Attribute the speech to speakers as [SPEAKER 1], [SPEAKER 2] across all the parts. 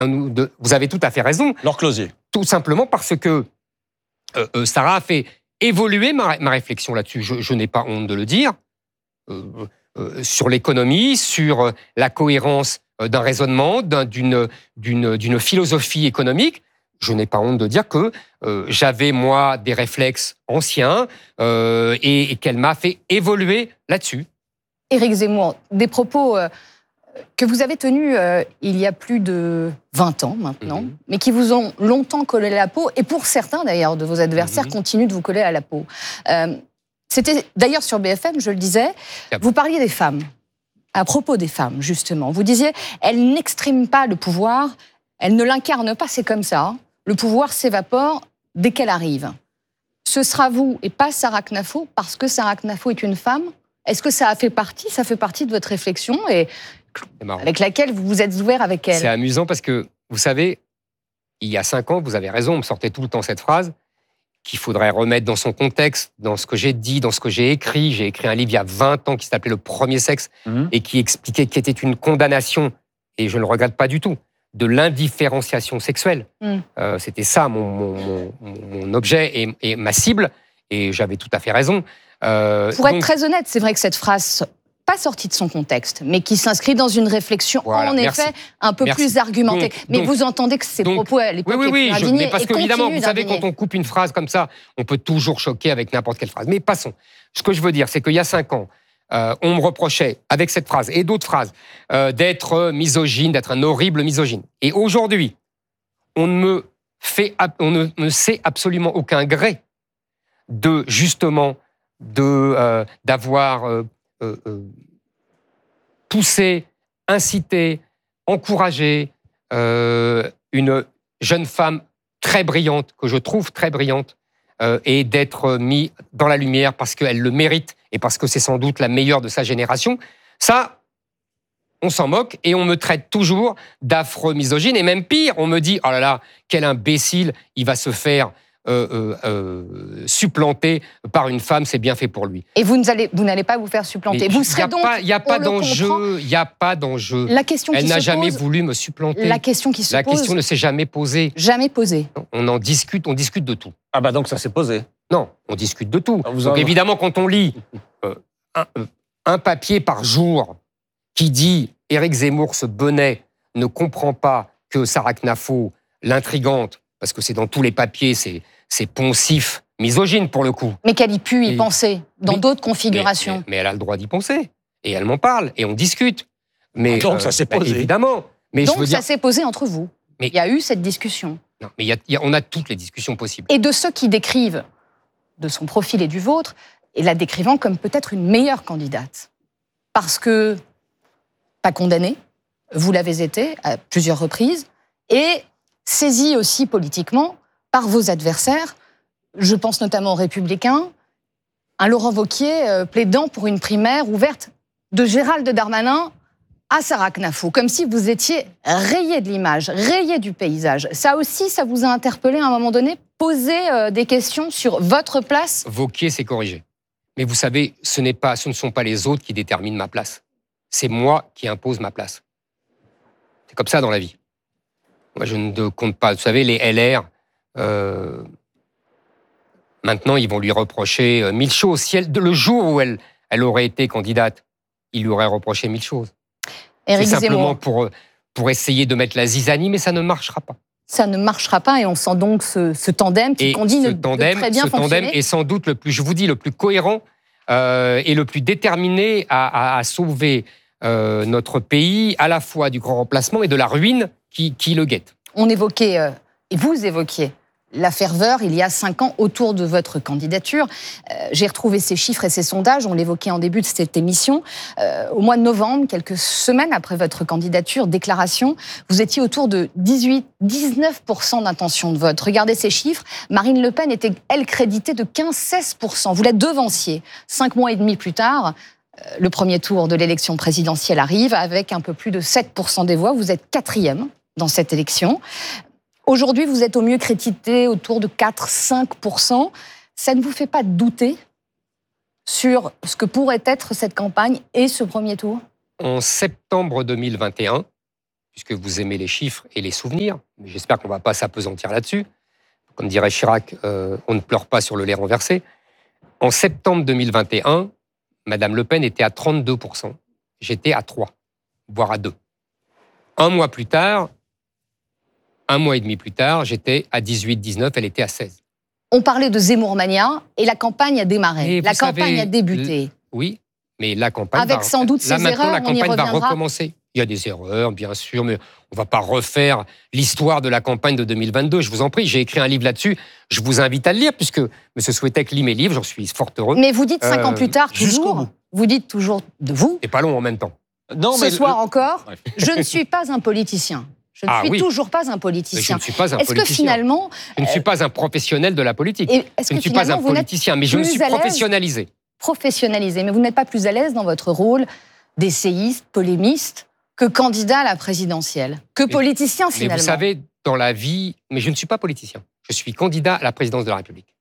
[SPEAKER 1] Vous avez tout à fait raison.
[SPEAKER 2] Laure Closier.
[SPEAKER 1] Tout simplement parce que Sarah a fait évoluer ma réflexion là-dessus. Je n'ai pas honte de le dire. Sur l'économie, sur la cohérence d'un raisonnement, d'une philosophie économique. Je n'ai pas honte de dire que j'avais, moi, des réflexes anciens et qu'elle m'a fait évoluer là-dessus.
[SPEAKER 3] Éric Zemmour, des propos que vous avez tenus il y a plus de 20 ans maintenant, mais qui vous ont longtemps collé à la peau, et pour certains d'ailleurs de vos adversaires continuent de vous coller à la peau. C'était d'ailleurs sur BFM, je le disais, vous parliez des femmes, à propos des femmes justement. Vous disiez, elles n'expriment pas le pouvoir, elles ne l'incarnent pas, c'est comme ça. Le pouvoir s'évapore dès qu'elle arrive. Ce sera vous et pas Sarah Knafo, parce que Sarah Knafo est une femme. Est-ce que ça fait partie de votre réflexion et avec laquelle vous vous êtes ouvert avec elle?
[SPEAKER 1] C'est amusant parce que, vous savez, il y a 5 ans, vous avez raison, on me sortait tout le temps cette phrase qu'il faudrait remettre dans son contexte, dans ce que j'ai dit, dans ce que j'ai écrit. J'ai écrit un livre il y a 20 ans qui s'appelait « Le premier sexe » et qui expliquait qu'il était une condamnation, et je ne le regrette pas du tout, de l'indifférenciation sexuelle. C'était ça mon objet et ma cible, et j'avais tout à fait raison.
[SPEAKER 3] Pour être très honnête, c'est vrai que cette phrase, pas sortie de son contexte, mais qui s'inscrit dans une réflexion, en effet, un peu plus argumentée. Mais vous entendez que ces propos, à l'époque,
[SPEAKER 1] oui, mais parce qu'évidemment, vous savez, quand on coupe une phrase comme ça, on peut toujours choquer avec n'importe quelle phrase. Mais passons. Ce que je veux dire, c'est qu'il y a 5 ans, on me reprochait, avec cette phrase et d'autres phrases, d'être misogyne, d'être un horrible misogyne. Et aujourd'hui, on ne me sait absolument aucun gré de, justement, d'avoir poussé, incité, encouragé une jeune femme très brillante, que je trouve très brillante, et d'être mis dans la lumière parce qu'elle le mérite et parce que c'est sans doute la meilleure de sa génération. Ça, on s'en moque et on me traite toujours d'affreux misogyne. Et même pire, on me dit « Oh là là, quel imbécile, il va se faire supplanter par une femme, c'est bien fait pour lui. »
[SPEAKER 3] Et vous n'allez pas vous faire supplanter. Vous serez donc,
[SPEAKER 1] il n'y a pas d'enjeu. Il n'y a pas d'enjeu. Elle n'a jamais voulu me supplanter.
[SPEAKER 3] La question qui se pose.
[SPEAKER 1] La question ne s'est jamais posée.
[SPEAKER 3] Jamais posée.
[SPEAKER 1] On en discute, on discute de tout.
[SPEAKER 2] Ah bah donc ça s'est posé.
[SPEAKER 1] Non, on discute de tout. Donc évidemment, quand on lit un papier par jour qui dit « Éric Zemmour, ce bonnet, ne comprend pas que Sarah Knafo, l'intrigante, parce que c'est dans tous les papiers, c'est poncif, misogyne pour le coup. »
[SPEAKER 3] Mais qu'elle ait pu y penser, dans d'autres configurations.
[SPEAKER 1] Mais elle a le droit d'y penser. Et elle m'en parle, et on discute. Mais,
[SPEAKER 2] donc ça s'est posé.
[SPEAKER 1] Évidemment. Mais
[SPEAKER 3] donc ça s'est posé entre vous.
[SPEAKER 1] Mais
[SPEAKER 3] il y a eu cette discussion.
[SPEAKER 1] Non, mais on a toutes les discussions possibles.
[SPEAKER 3] Et de ceux qui décrivent, de son profil et du vôtre, et la décrivant comme peut-être une meilleure candidate. Parce que, pas condamnée, vous l'avez été à plusieurs reprises, et saisie aussi politiquement par vos adversaires. Je pense notamment aux Républicains, un Laurent Wauquiez plaidant pour une primaire ouverte de Gérald Darmanin à Sarah Knafo, comme si vous étiez rayé de l'image, rayé du paysage. Ça aussi, ça vous a interpellé à un moment donné, poser des questions sur votre place?
[SPEAKER 1] Wauquiez s'est corrigé. Mais vous savez, ce ne sont pas les autres qui déterminent ma place. C'est moi qui impose ma place. C'est comme ça dans la vie. Moi, je ne compte pas. Vous savez, les LR, maintenant, ils vont lui reprocher 1000 choses. Si le jour où elle aurait été candidate, ils lui auraient reproché 1000 choses.
[SPEAKER 3] Éric
[SPEAKER 1] C'est simplement
[SPEAKER 3] Zemmour.
[SPEAKER 1] pour essayer de mettre la zizanie, mais ça ne marchera pas.
[SPEAKER 3] Ça ne marchera pas et on sent donc ce tandem qui continue de très bien fonctionner. Ce tandem
[SPEAKER 1] est sans doute le plus, je vous dis, le plus cohérent et le plus déterminé à sauver notre pays, à la fois du grand remplacement et de la ruine qui le guette.
[SPEAKER 3] On évoquait, et vous évoquiez, la ferveur il y a 5 ans autour de votre candidature. J'ai retrouvé ces chiffres et ces sondages, on l'évoquait en début de cette émission. Au mois de novembre, quelques semaines après votre candidature, déclaration, vous étiez autour de 19% d'intention de vote. Regardez ces chiffres, Marine Le Pen était, elle, créditée de 15-16%. Vous la devanciez. 5 mois et demi plus tard, le premier tour de l'élection présidentielle arrive avec un peu plus de 7% des voix. Vous êtes 4e dans cette élection. Aujourd'hui, vous êtes au mieux crédité autour de 4-5%. Ça ne vous fait pas douter sur ce que pourrait être cette campagne et ce premier tour?
[SPEAKER 1] En septembre 2021, puisque vous aimez les chiffres et les souvenirs, mais j'espère qu'on ne va pas s'apesantir là-dessus. Comme dirait Chirac, on ne pleure pas sur le lait renversé. En septembre 2021, Madame Le Pen était à 32%. J'étais à 3, voire à 2. Un mois et demi plus tard, j'étais à 18, 19, elle était à 16.
[SPEAKER 3] On parlait de Zemmourmania et la campagne a démarré. La campagne a débuté.
[SPEAKER 1] Oui, mais la campagne
[SPEAKER 3] avec sans doute ces erreurs,
[SPEAKER 1] la campagne va recommencer. Il y a des erreurs, bien sûr, mais on ne va pas refaire l'histoire de la campagne de 2022. Je vous en prie, j'ai écrit un livre là-dessus. Je vous invite à le lire, puisque M. Souetek lit mes livres, j'en suis fort heureux.
[SPEAKER 3] Mais vous dites 5 ans plus tard, toujours, vous dites toujours de vous.
[SPEAKER 1] C'est pas long en même temps.
[SPEAKER 3] Non, ce soir encore, je ne suis pas un politicien. Je ne suis toujours pas un politicien.
[SPEAKER 1] Mais je ne suis pas un politicien.
[SPEAKER 3] Est-ce que finalement...
[SPEAKER 1] Je ne suis pas un professionnel de la politique. Je ne suis pas un politicien, mais je me suis professionnalisé.
[SPEAKER 3] Professionnalisé, mais vous n'êtes pas plus à l'aise dans votre rôle d'essayiste, polémiste, que candidat à la présidentielle, que politicien finalement.
[SPEAKER 1] Mais vous savez, dans la vie... Mais je ne suis pas politicien. Je suis candidat à la présidence de la République.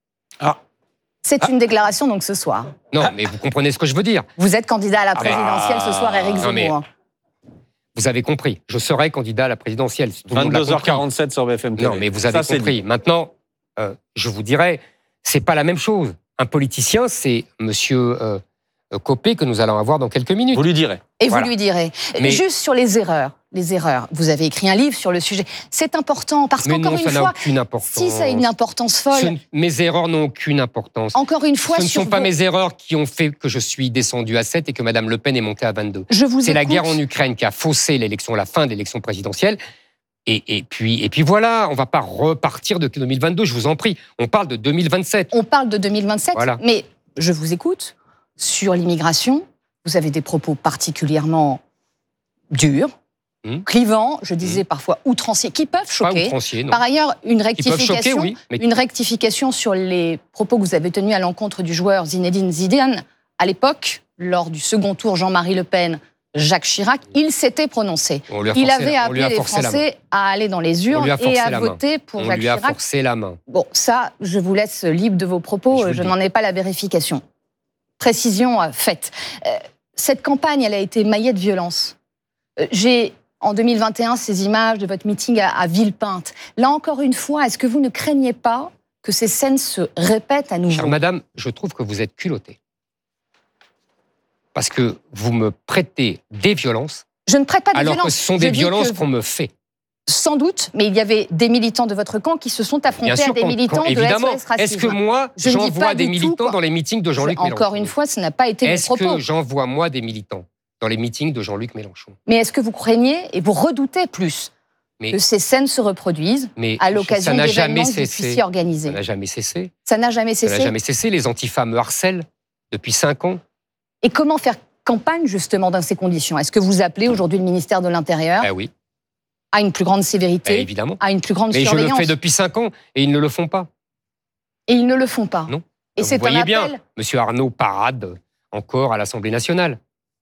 [SPEAKER 3] C'est une déclaration donc ce soir.
[SPEAKER 1] Non, mais vous comprenez ce que je veux dire.
[SPEAKER 3] Vous êtes candidat à la présidentielle ce soir, Éric Zemmour.
[SPEAKER 1] Vous avez compris. Je serai candidat à la présidentielle.
[SPEAKER 2] 22h47 sur BFM TV.
[SPEAKER 1] Non, mais vous avez compris. Maintenant, je vous dirais, c'est pas la même chose. Un politicien, c'est Monsieur Copé que nous allons avoir dans quelques minutes.
[SPEAKER 2] Vous lui direz.
[SPEAKER 3] Et vous lui direz. Mais juste sur les erreurs. Vous avez écrit un livre sur le sujet. C'est important parce qu'encore une fois,
[SPEAKER 1] ça n'a aucune importance.
[SPEAKER 3] Si ça a une importance folle.
[SPEAKER 1] Mes erreurs n'ont aucune importance.
[SPEAKER 3] Encore une fois,
[SPEAKER 1] ce ne sont pas mes erreurs qui ont fait que je suis descendu à 7 et que Madame Le Pen est montée à 22. C'est la guerre en Ukraine qui a faussé l'élection, la fin de l'élection présidentielle. Et puis voilà, on ne va pas repartir de 2022, je vous en prie. On parle de 2027.
[SPEAKER 3] On parle de 2027,
[SPEAKER 1] voilà.
[SPEAKER 3] Mais je vous écoute. Sur l'immigration, vous avez des propos particulièrement durs, clivants, je disais parfois outranciers, qui peuvent choquer.
[SPEAKER 1] Pas outranciers, non.
[SPEAKER 3] Par ailleurs, une rectification,
[SPEAKER 1] choquer, oui, mais...
[SPEAKER 3] une rectification sur les propos que vous avez tenus à l'encontre du joueur Zinedine Zidane. À l'époque, lors du second tour Jean-Marie Le Pen, Jacques Chirac, il s'était prononcé. Il avait appelé les Français à aller dans les urnes et à voter pour Jacques Chirac.
[SPEAKER 1] On lui a forcé la main.
[SPEAKER 3] Bon, ça, je vous laisse libre de vos propos, je n'en ai pas la vérification. Précision faite. Cette campagne, elle a été maillée de violence. J'ai, en 2021, ces images de votre meeting à Villepinte. Là, encore une fois, est-ce que vous ne craignez pas que ces scènes se répètent à nouveau ?
[SPEAKER 1] Chère madame, je trouve que vous êtes culottée. Parce que vous me prêtez des violences.
[SPEAKER 3] Je ne prête pas des
[SPEAKER 1] violences. Alors que ce sont des violences qu'on me fait.
[SPEAKER 3] Sans doute, mais il y avait des militants de votre camp qui se sont affrontés à des militants de SOS Racisme.
[SPEAKER 1] Est-ce que moi, j'envoie des militants dans les meetings de Jean-Luc Mélenchon ?
[SPEAKER 3] Encore une fois, ce n'a pas été mes propos.
[SPEAKER 1] Est-ce que j'envoie, moi, des militants dans les meetings de Jean-Luc Mélenchon ?
[SPEAKER 3] Mais est-ce que vous craignez et vous redoutez plus que ces scènes se reproduisent à l'occasion d'événements que vous puissiez organiser ?
[SPEAKER 1] Ça n'a jamais cessé.
[SPEAKER 3] Ça n'a jamais cessé ?
[SPEAKER 1] Ça n'a jamais cessé. Les antifas me harcèlent depuis 5 ans.
[SPEAKER 3] Et comment faire campagne, justement, dans ces conditions ? Est-ce que vous appelez aujourd'hui le ministère de l'Intérieur
[SPEAKER 1] oui.
[SPEAKER 3] à une plus grande sévérité,
[SPEAKER 1] évidemment.
[SPEAKER 3] À une plus grande surveillance.
[SPEAKER 1] Mais je le fais depuis 5 ans et ils ne le font pas.
[SPEAKER 3] Et ils ne le font pas.
[SPEAKER 1] Non.
[SPEAKER 3] Et c'est un appel.
[SPEAKER 1] Bien, M. Arnaud parade encore à l'Assemblée nationale.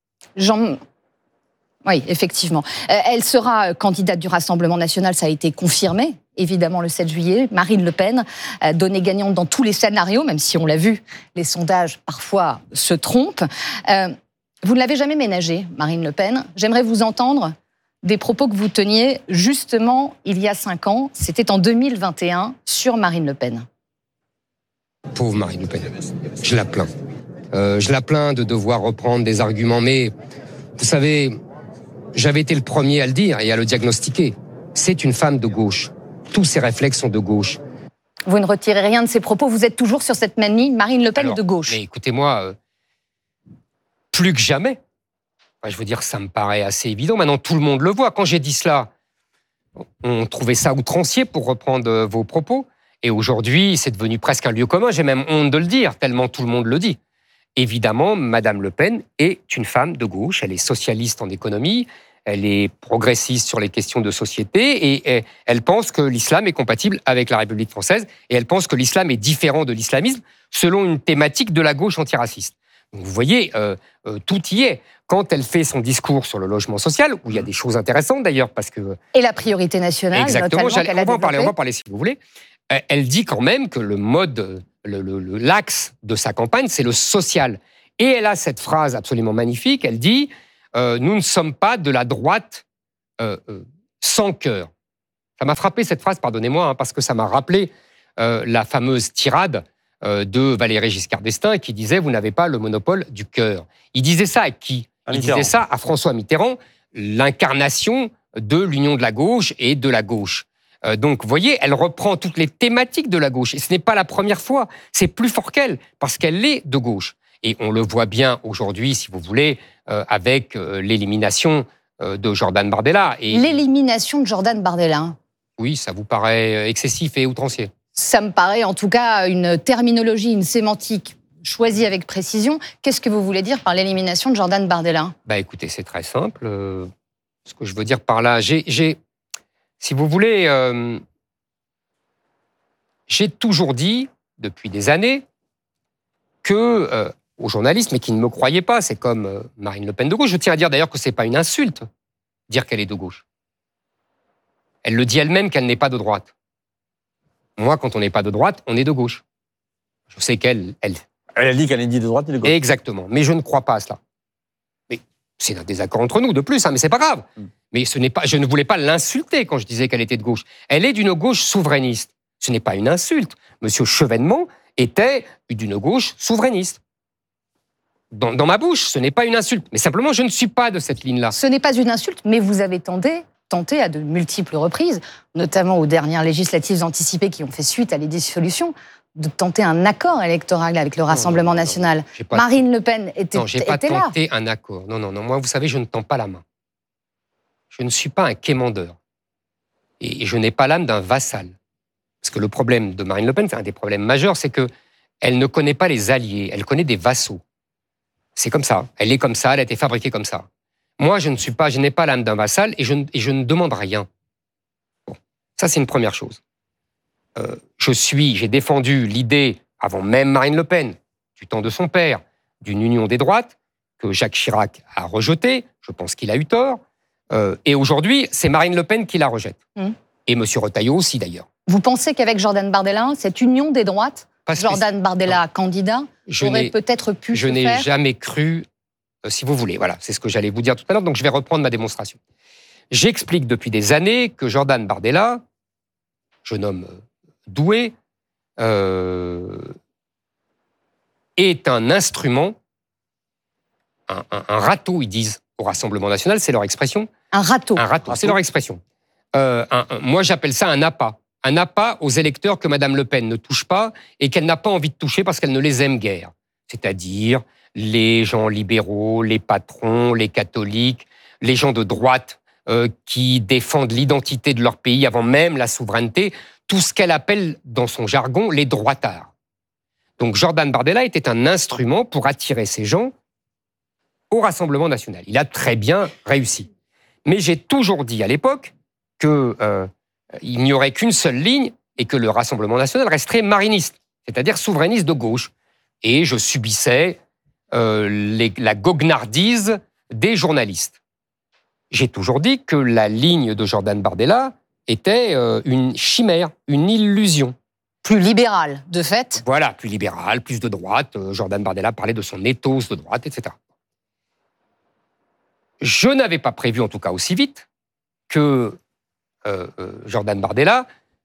[SPEAKER 3] Oui, effectivement. Elle sera candidate du Rassemblement national, ça a été confirmé, évidemment, le 7 juillet. Marine Le Pen, donnée gagnante dans tous les scénarios, même si on l'a vu, les sondages parfois se trompent. Vous ne l'avez jamais ménagée, Marine Le Pen. J'aimerais vous entendre des propos que vous teniez justement il y a 5 ans, c'était en 2021, sur Marine Le Pen.
[SPEAKER 1] Pauvre Marine Le Pen, je la plains. Je la plains de devoir reprendre des arguments, mais vous savez, j'avais été le premier à le dire et à le diagnostiquer. C'est une femme de gauche. Tous ses réflexes sont de gauche.
[SPEAKER 3] Vous ne retirez rien de ces propos, vous êtes toujours sur cette même ligne, Marine Le Pen est de gauche.
[SPEAKER 1] Mais écoutez-moi, plus que jamais. Je veux dire, ça me paraît assez évident. Maintenant, tout le monde le voit. Quand j'ai dit cela, on trouvait ça outrancier, pour reprendre vos propos. Et aujourd'hui, c'est devenu presque un lieu commun. J'ai même honte de le dire, tellement tout le monde le dit. Évidemment, Madame Le Pen est une femme de gauche. Elle est socialiste en économie. Elle est progressiste sur les questions de société. Et elle pense que l'islam est compatible avec la République française. Et elle pense que l'islam est différent de l'islamisme selon une thématique de la gauche antiraciste. Donc vous voyez, tout y est. Quand elle fait son discours sur le logement social, où il y a des choses intéressantes d'ailleurs, parce que...
[SPEAKER 3] Et la priorité nationale,
[SPEAKER 1] exactement,
[SPEAKER 3] notamment,
[SPEAKER 1] on va en parler si vous voulez. Elle dit quand même que le mode, l'axe de sa campagne, c'est le social. Et elle a cette phrase absolument magnifique, elle dit « Nous ne sommes pas de la droite sans cœur. Ça m'a frappé cette phrase, pardonnez-moi, parce que ça m'a rappelé la fameuse tirade de Valéry Giscard d'Estaing qui disait « Vous n'avez pas le monopole du cœur ». Il disait ça à qui ? Il disait ça à François Mitterrand, l'incarnation de l'union de la gauche et de la gauche. Donc, vous voyez, elle reprend toutes les thématiques de la gauche. Et ce n'est pas la première fois, c'est plus fort qu'elle, parce qu'elle est de gauche. Et on le voit bien aujourd'hui, si vous voulez, avec l'élimination de Jordan Bardella.
[SPEAKER 3] L'élimination de Jordan Bardella.
[SPEAKER 1] Oui, ça vous paraît excessif et outrancier?
[SPEAKER 3] Ça me paraît en tout cas une terminologie, une sémantique choisie avec précision. Qu'est-ce que vous voulez dire par l'élimination de Jordan Bardella?
[SPEAKER 1] Écoutez, c'est très simple. Ce que je veux dire par là, si vous voulez, j'ai toujours dit, depuis des années, que aux journalistes, mais qui ne me croyaient pas, c'est comme Marine Le Pen de gauche. Je tiens à dire d'ailleurs que ce n'est pas une insulte, dire qu'elle est de gauche. Elle le dit elle-même qu'elle n'est pas de droite. Moi, quand on n'est pas de droite, on est de gauche. Je sais qu'elle... Elle
[SPEAKER 2] a dit qu'elle est ni de droite ni de gauche.
[SPEAKER 1] Exactement, mais je ne crois pas à cela. Mais c'est un désaccord entre nous, de plus, mais c'est pas grave. Mais je ne voulais pas l'insulter quand je disais qu'elle était de gauche. Elle est d'une gauche souverainiste. Ce n'est pas une insulte. Monsieur Chevènement était d'une gauche souverainiste. Dans ma bouche, ce n'est pas une insulte. Mais simplement, je ne suis pas de cette ligne-là.
[SPEAKER 3] Ce n'est pas une insulte, mais vous avez tenté à de multiples reprises, notamment aux dernières législatives anticipées qui ont fait suite à les dissolutions, de tenter un accord électoral avec le Rassemblement national. Marine Le Pen était là.
[SPEAKER 1] Non, je n'ai pas tenté un accord. Non. Moi, vous savez, je ne tends pas la main. Je ne suis pas un quémandeur. Et je n'ai pas l'âme d'un vassal. Parce que le problème de Marine Le Pen, c'est un des problèmes majeurs, c'est qu'elle ne connaît pas les alliés, elle connaît des vassaux. C'est comme ça. Elle est comme ça, elle a été fabriquée comme ça. Moi, je n'ai pas l'âme d'un vassal et je ne demande rien. Bon, ça, c'est une première chose. J'ai défendu l'idée, avant même Marine Le Pen, du temps de son père, d'une union des droites, que Jacques Chirac a rejetée. Je pense qu'il a eu tort. Et aujourd'hui, c'est Marine Le Pen qui la rejette. Et M. Retailleau aussi, d'ailleurs.
[SPEAKER 3] Vous pensez qu'avec Jordan Bardella, cette union des droites, Jordan Bardella, candidat, aurait peut-être pu se faire?
[SPEAKER 1] Je n'ai jamais cru, si vous voulez. Voilà, c'est ce que j'allais vous dire tout à l'heure, donc je vais reprendre ma démonstration. J'explique depuis des années que Jordan Bardella, jeune homme doué, est un instrument, un râteau, ils disent au Rassemblement national, c'est leur expression.
[SPEAKER 3] Un râteau.
[SPEAKER 1] Un râteau, c'est leur expression. Moi, j'appelle ça un appât. Un appât aux électeurs que Mme Le Pen ne touche pas et qu'elle n'a pas envie de toucher parce qu'elle ne les aime guère. C'est-à-dire les gens libéraux, les patrons, les catholiques, les gens de droite qui défendent l'identité de leur pays avant même la souveraineté, tout ce qu'elle appelle dans son jargon les droitards. Donc Jordan Bardella était un instrument pour attirer ces gens au Rassemblement national. Il a très bien réussi. Mais j'ai toujours dit à l'époque qu'il n'y aurait qu'une seule ligne et que le Rassemblement national resterait mariniste, c'est-à-dire souverainiste de gauche. Et je subissais la goguenardise des journalistes. J'ai toujours dit que la ligne de Jordan Bardella était une chimère, une illusion.
[SPEAKER 3] Plus libérale, de fait.
[SPEAKER 1] Voilà, plus libérale, plus de droite. Jordan Bardella parlait de son ethos de droite, etc. Je n'avais pas prévu, en tout cas aussi vite, que Jordan Bardella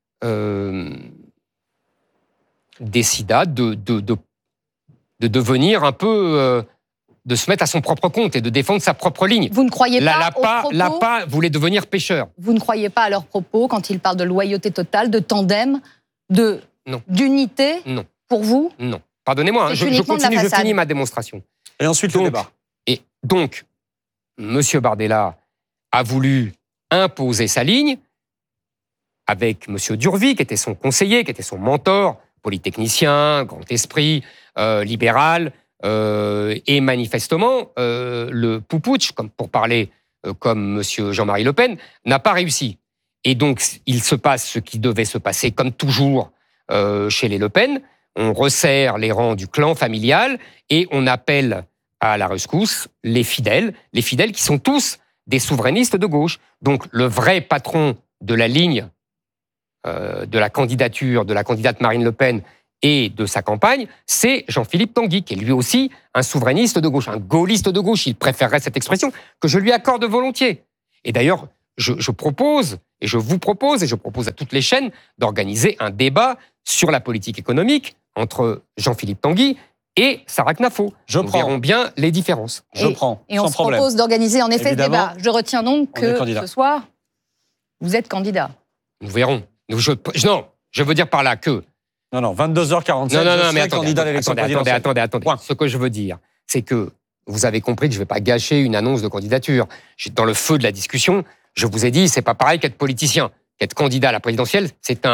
[SPEAKER 1] décida de devenir un peu... de se mettre à son propre compte et de défendre sa propre ligne.
[SPEAKER 3] Vous ne croyez pas
[SPEAKER 1] L'APA voulait devenir pêcheur.
[SPEAKER 3] Vous ne croyez pas à leurs propos quand ils parlent de loyauté totale, de tandem, d'unité?
[SPEAKER 1] Non.
[SPEAKER 3] Pour vous?
[SPEAKER 1] Non. Pardonnez-moi, je continue, je finis ma démonstration.
[SPEAKER 2] Et ensuite, le débat.
[SPEAKER 1] Et donc, M. Bardella a voulu imposer sa ligne avec M. Durvy, qui était son conseiller, qui était son mentor, polytechnicien, grand esprit, libéral, et manifestement, le Poupouch, pour parler comme M. Jean-Marie Le Pen, n'a pas réussi. Et donc, il se passe ce qui devait se passer, comme toujours chez les Le Pen. On resserre les rangs du clan familial et on appelle à la rescousse les fidèles qui sont tous des souverainistes de gauche. Donc, le vrai patron de la ligne de la candidate Marine Le Pen et de sa campagne, c'est Jean-Philippe Tanguy, qui est lui aussi un souverainiste de gauche, un gaulliste de gauche. Il préférerait cette expression que je lui accorde volontiers. Et d'ailleurs, je propose, et je vous propose, et je propose à toutes les chaînes d'organiser un débat sur la politique économique entre Jean-Philippe Tanguy et Sarah Knafo. Nous verrons bien les différences.
[SPEAKER 2] Je prends,
[SPEAKER 3] et on
[SPEAKER 2] sans
[SPEAKER 3] se
[SPEAKER 2] problème.
[SPEAKER 3] propose d'organiser en effet
[SPEAKER 2] Évidemment,
[SPEAKER 3] ce débat. Je retiens donc que ce soir, vous êtes candidat.
[SPEAKER 1] Nous verrons. Non, je veux dire par là que...
[SPEAKER 2] Non, 22h47,
[SPEAKER 1] non,
[SPEAKER 2] je serai candidat à l'élection présidentielle.
[SPEAKER 1] Attendez.
[SPEAKER 2] Point.
[SPEAKER 1] Ce que je veux dire, c'est que vous avez compris que je ne vais pas gâcher une annonce de candidature. Dans le feu de la discussion, je vous ai dit, c'est pas pareil qu'être politicien. Qu'être candidat à la présidentielle, c'est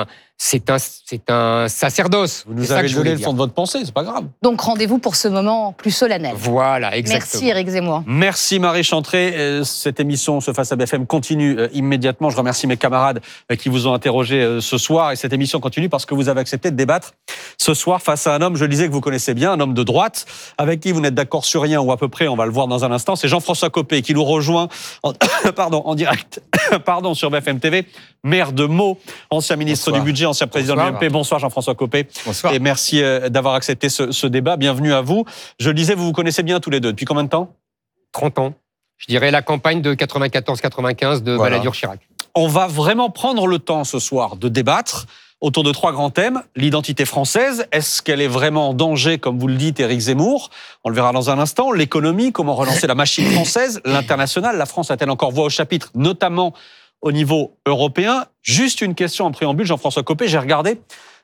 [SPEAKER 1] un sacerdoce.
[SPEAKER 2] Vous nous avez donné le fond de votre pensée, c'est pas grave.
[SPEAKER 3] Donc rendez-vous pour ce moment plus solennel.
[SPEAKER 1] Voilà, exactement.
[SPEAKER 3] Merci Éric Zemmour.
[SPEAKER 2] Merci Marie Chantré. Cette émission, ce Face à BFM, continue immédiatement. Je remercie mes camarades qui vous ont interrogé ce soir. Et cette émission continue parce que vous avez accepté de débattre ce soir face à un homme, je le disais, que vous connaissez bien, un homme de droite, avec qui vous n'êtes d'accord sur rien ou à peu près, on va le voir dans un instant. C'est Jean-François Copé qui nous rejoint en direct sur BFM TV. Maire de Meaux, ancien ministre du Budget, ancien président de l'UMP. Bonsoir Jean-François Copé.
[SPEAKER 1] Bonsoir.
[SPEAKER 2] Et merci d'avoir accepté ce débat. Bienvenue à vous. Je le disais, vous vous connaissez bien tous les deux. Depuis combien de temps ?
[SPEAKER 1] 30 ans. Je dirais la campagne de 94-95 de Balladur-Chirac.
[SPEAKER 2] On va vraiment prendre le temps ce soir de débattre autour de 3 grands thèmes. L'identité française, est-ce qu'elle est vraiment en danger, comme vous le dites, Éric Zemmour ? On le verra dans un instant. L'économie, comment relancer la machine française ? L'international, la France a-t-elle encore voix au chapitre, notamment au niveau européen ? Juste une question en préambule, Jean-François Copé, j'ai regardé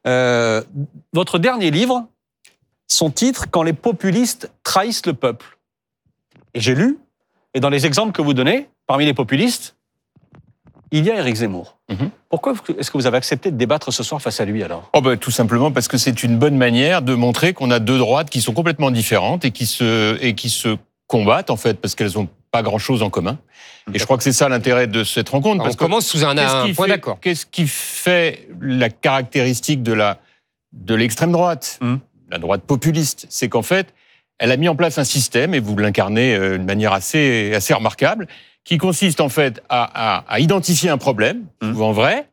[SPEAKER 2] votre dernier livre, son titre « Quand les populistes trahissent le peuple ». Et j'ai lu, et dans les exemples que vous donnez, parmi les populistes, il y a Éric Zemmour. Pourquoi est-ce que vous avez accepté de débattre ce soir face à lui alors ?
[SPEAKER 4] Tout simplement parce que c'est une bonne manière de montrer qu'on a deux droites qui sont complètement différentes et qui se combattent en fait parce qu'elles n'ont pas grand-chose en commun. Et je crois que c'est ça l'intérêt de cette rencontre.
[SPEAKER 1] On commence sous un point d'accord.
[SPEAKER 4] Qu'est-ce qui fait la caractéristique de l'extrême droite, la droite populiste ? C'est qu'en fait, elle a mis en place un système, et vous l'incarnez de manière assez remarquable, qui consiste en fait à identifier un problème, souvent vrai,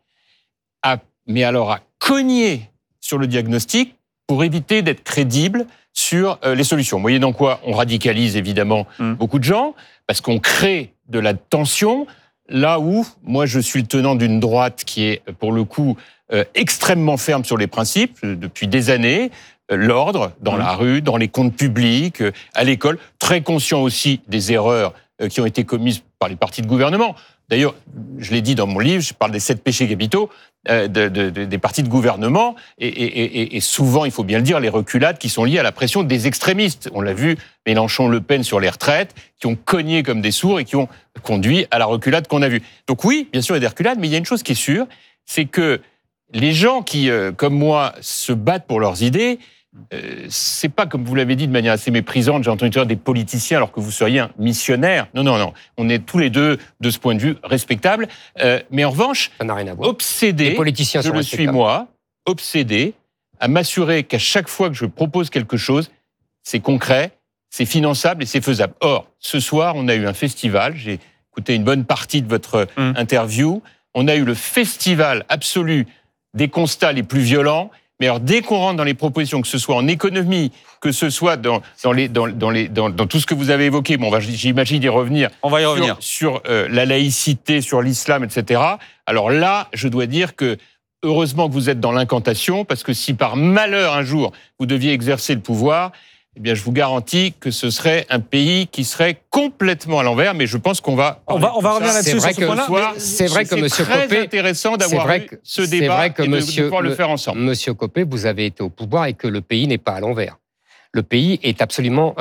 [SPEAKER 4] mais alors à cogner sur le diagnostic pour éviter d'être crédible sur les solutions. Vous voyez dans quoi on radicalise évidemment beaucoup de gens, parce qu'on crée de la tension, là où moi je suis le tenant d'une droite qui est pour le coup extrêmement ferme sur les principes depuis des années, l'ordre dans la rue, dans les comptes publics, à l'école, très conscient aussi des erreurs qui ont été commises par les partis de gouvernement. D'ailleurs, je l'ai dit dans mon livre, je parle des 7 péchés capitaux des partis de gouvernement, et souvent, il faut bien le dire, les reculades qui sont liées à la pression des extrémistes. On l'a vu, Mélenchon, Le Pen sur les retraites, qui ont cogné comme des sourds et qui ont conduit à la reculade qu'on a vue. Donc oui, bien sûr, il y a des reculades, mais il y a une chose qui est sûre, c'est que les gens qui, comme moi, se battent pour leurs idées, c'est pas, comme vous l'avez dit de manière assez méprisante, j'ai entendu dire des politiciens alors que vous seriez un missionnaire. Non. On est tous les deux, de ce point de vue, respectables. Mais en revanche,
[SPEAKER 1] ça n'a rien à voir.
[SPEAKER 4] Obsédé,
[SPEAKER 1] les politiciens
[SPEAKER 4] je le suis moi, obsédé à m'assurer qu'à chaque fois que je propose quelque chose, c'est concret, c'est finançable et c'est faisable. Or, ce soir, on a eu un festival, j'ai écouté une bonne partie de votre interview, on a eu le festival absolu des constats les plus violents. Mais alors, dès qu'on rentre dans les propositions, que ce soit en économie, que ce soit dans tout ce que vous avez évoqué, j'imagine y revenir.
[SPEAKER 2] On va y revenir.
[SPEAKER 4] Sur la laïcité, sur l'islam, etc. Alors là, je dois dire que, heureusement que vous êtes dans l'incantation, parce que si par malheur, un jour, vous deviez exercer le pouvoir, eh bien, je vous garantis que ce serait un pays qui serait complètement à l'envers, mais je pense qu'on va...
[SPEAKER 2] On va revenir là-dessus, sur ce point-là.
[SPEAKER 1] C'est vrai que M. Copé...
[SPEAKER 4] C'est très intéressant d'avoir eu ce débat et de pouvoir le faire ensemble.
[SPEAKER 1] M. Copé, vous avez été au pouvoir et que le pays n'est pas à l'envers. Le pays est absolument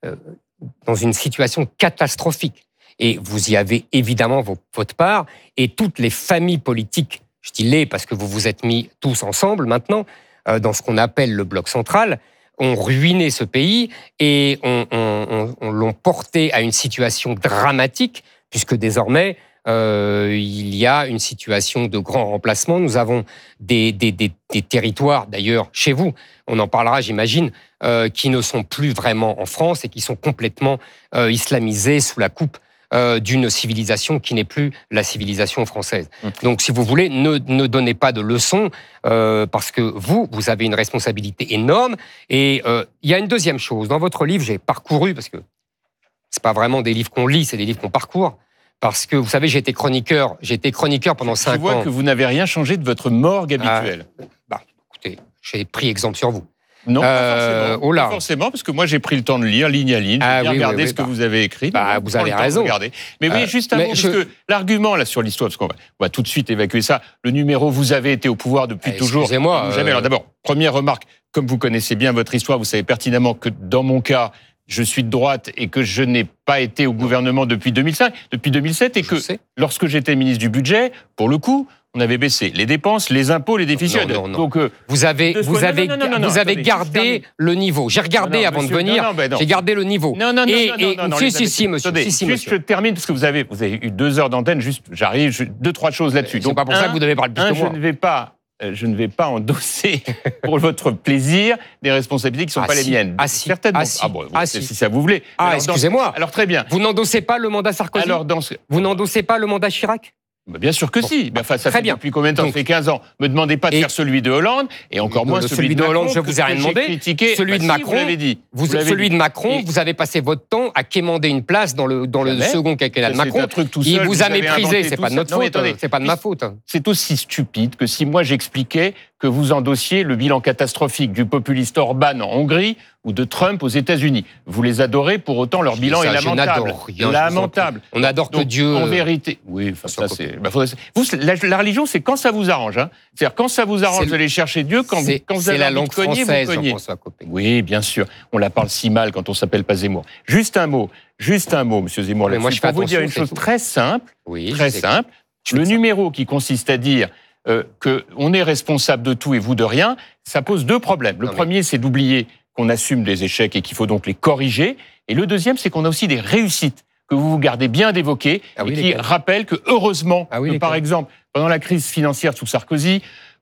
[SPEAKER 1] dans une situation catastrophique. Et vous y avez évidemment votre part, et toutes les familles politiques, je dis les parce que vous vous êtes mis tous ensemble maintenant, dans ce qu'on appelle le bloc central, ont ruiné ce pays et on l'ont porté à une situation dramatique, puisque désormais, il y a une situation de grand remplacement. Nous avons des territoires, d'ailleurs, chez vous, on en parlera, j'imagine, qui ne sont plus vraiment en France et qui sont complètement islamisés sous la coupe d'une civilisation qui n'est plus la civilisation française. Donc, si vous voulez, ne donnez pas de leçons, parce que vous avez une responsabilité énorme. Et il y a une deuxième chose. Dans votre livre, j'ai parcouru, parce que c'est pas vraiment des livres qu'on lit, c'est des livres qu'on parcourt. Parce que, vous savez, j'ai été chroniqueur pendant 5 ans.
[SPEAKER 4] Je vois que vous n'avez rien changé de votre morgue habituelle.
[SPEAKER 1] Écoutez, j'ai pris exemple sur vous.
[SPEAKER 4] Non, pas forcément, parce que moi j'ai pris le temps de lire ligne à ligne, j'ai bien regardé ce que vous avez écrit.
[SPEAKER 1] Vous avez raison.
[SPEAKER 4] Mais oui, juste un mot, parce que l'argument là sur l'histoire, parce qu'on va tout de suite évacuer ça, le numéro, vous avez été au pouvoir depuis toujours.
[SPEAKER 1] Excusez-moi.
[SPEAKER 4] Jamais. Alors d'abord, première remarque, comme vous connaissez bien votre histoire, vous savez pertinemment que dans mon cas, je suis de droite et que je n'ai pas été au gouvernement depuis 2007, et que lorsque j'étais ministre du budget, pour le coup, on avait baissé les dépenses, les impôts, les déficits.
[SPEAKER 1] Non. Donc, vous avez gardé le niveau. J'ai regardé avant de venir. J'ai gardé le niveau.
[SPEAKER 4] Non,
[SPEAKER 1] Si, monsieur.
[SPEAKER 4] Je termine parce que vous avez eu 2 heures d'antenne. J'arrive 2-3 choses là-dessus.
[SPEAKER 1] C'est pas pour ça que vous devez parler plus que moi.
[SPEAKER 4] Je ne vais pas endosser pour votre plaisir des responsabilités qui ne sont pas les miennes. Certainement. Si ça vous voulez.
[SPEAKER 1] Excusez-moi.
[SPEAKER 4] Alors très bien.
[SPEAKER 1] Vous n'endossez pas le mandat Sarkozy ? Vous n'endossez pas le mandat Chirac ?
[SPEAKER 4] Bien sûr que si. Ça fait depuis combien de temps ? Ça fait 15 ans. Me demandez pas de faire celui de Hollande, et encore moins celui de
[SPEAKER 1] Hollande,
[SPEAKER 4] Macron.
[SPEAKER 1] je vous ai rien demandé. Celui de Macron, celui de Macron, vous avez passé votre temps à quémander une place dans le second quinquennat de Macron. Il vous a méprisé, c'est pas de notre faute, c'est pas de ma faute.
[SPEAKER 4] C'est aussi stupide que si moi j'expliquais que vous endossiez le bilan catastrophique du populiste Orban en Hongrie ou de Trump aux États-Unis. Vous les adorez, pour autant leur bilan est lamentable. Lamentable.
[SPEAKER 1] On adore que Dieu.
[SPEAKER 4] En vérité, oui, ça c'est. La religion, c'est quand ça vous arrange. C'est-à-dire quand ça vous arrange, vous allez chercher Dieu. Quand vous avez
[SPEAKER 1] la langue française, Jean-François Copé.
[SPEAKER 4] Oui, bien sûr. On la parle si mal quand on s'appelle pas Zemmour. Juste un mot, Monsieur Zemmour.
[SPEAKER 1] Moi, je
[SPEAKER 4] vais vous dire une chose très simple.
[SPEAKER 1] Très
[SPEAKER 4] simple. Le numéro qui consiste à dire qu'on est responsable de tout et vous de rien, ça pose 2 problèmes. Le premier, c'est d'oublier qu'on assume des échecs et qu'il faut donc les corriger. Et le deuxième, c'est qu'on a aussi des réussites que vous gardez bien d'évoquer et qui rappellent que, heureusement, par exemple, pendant la crise financière sous Sarkozy,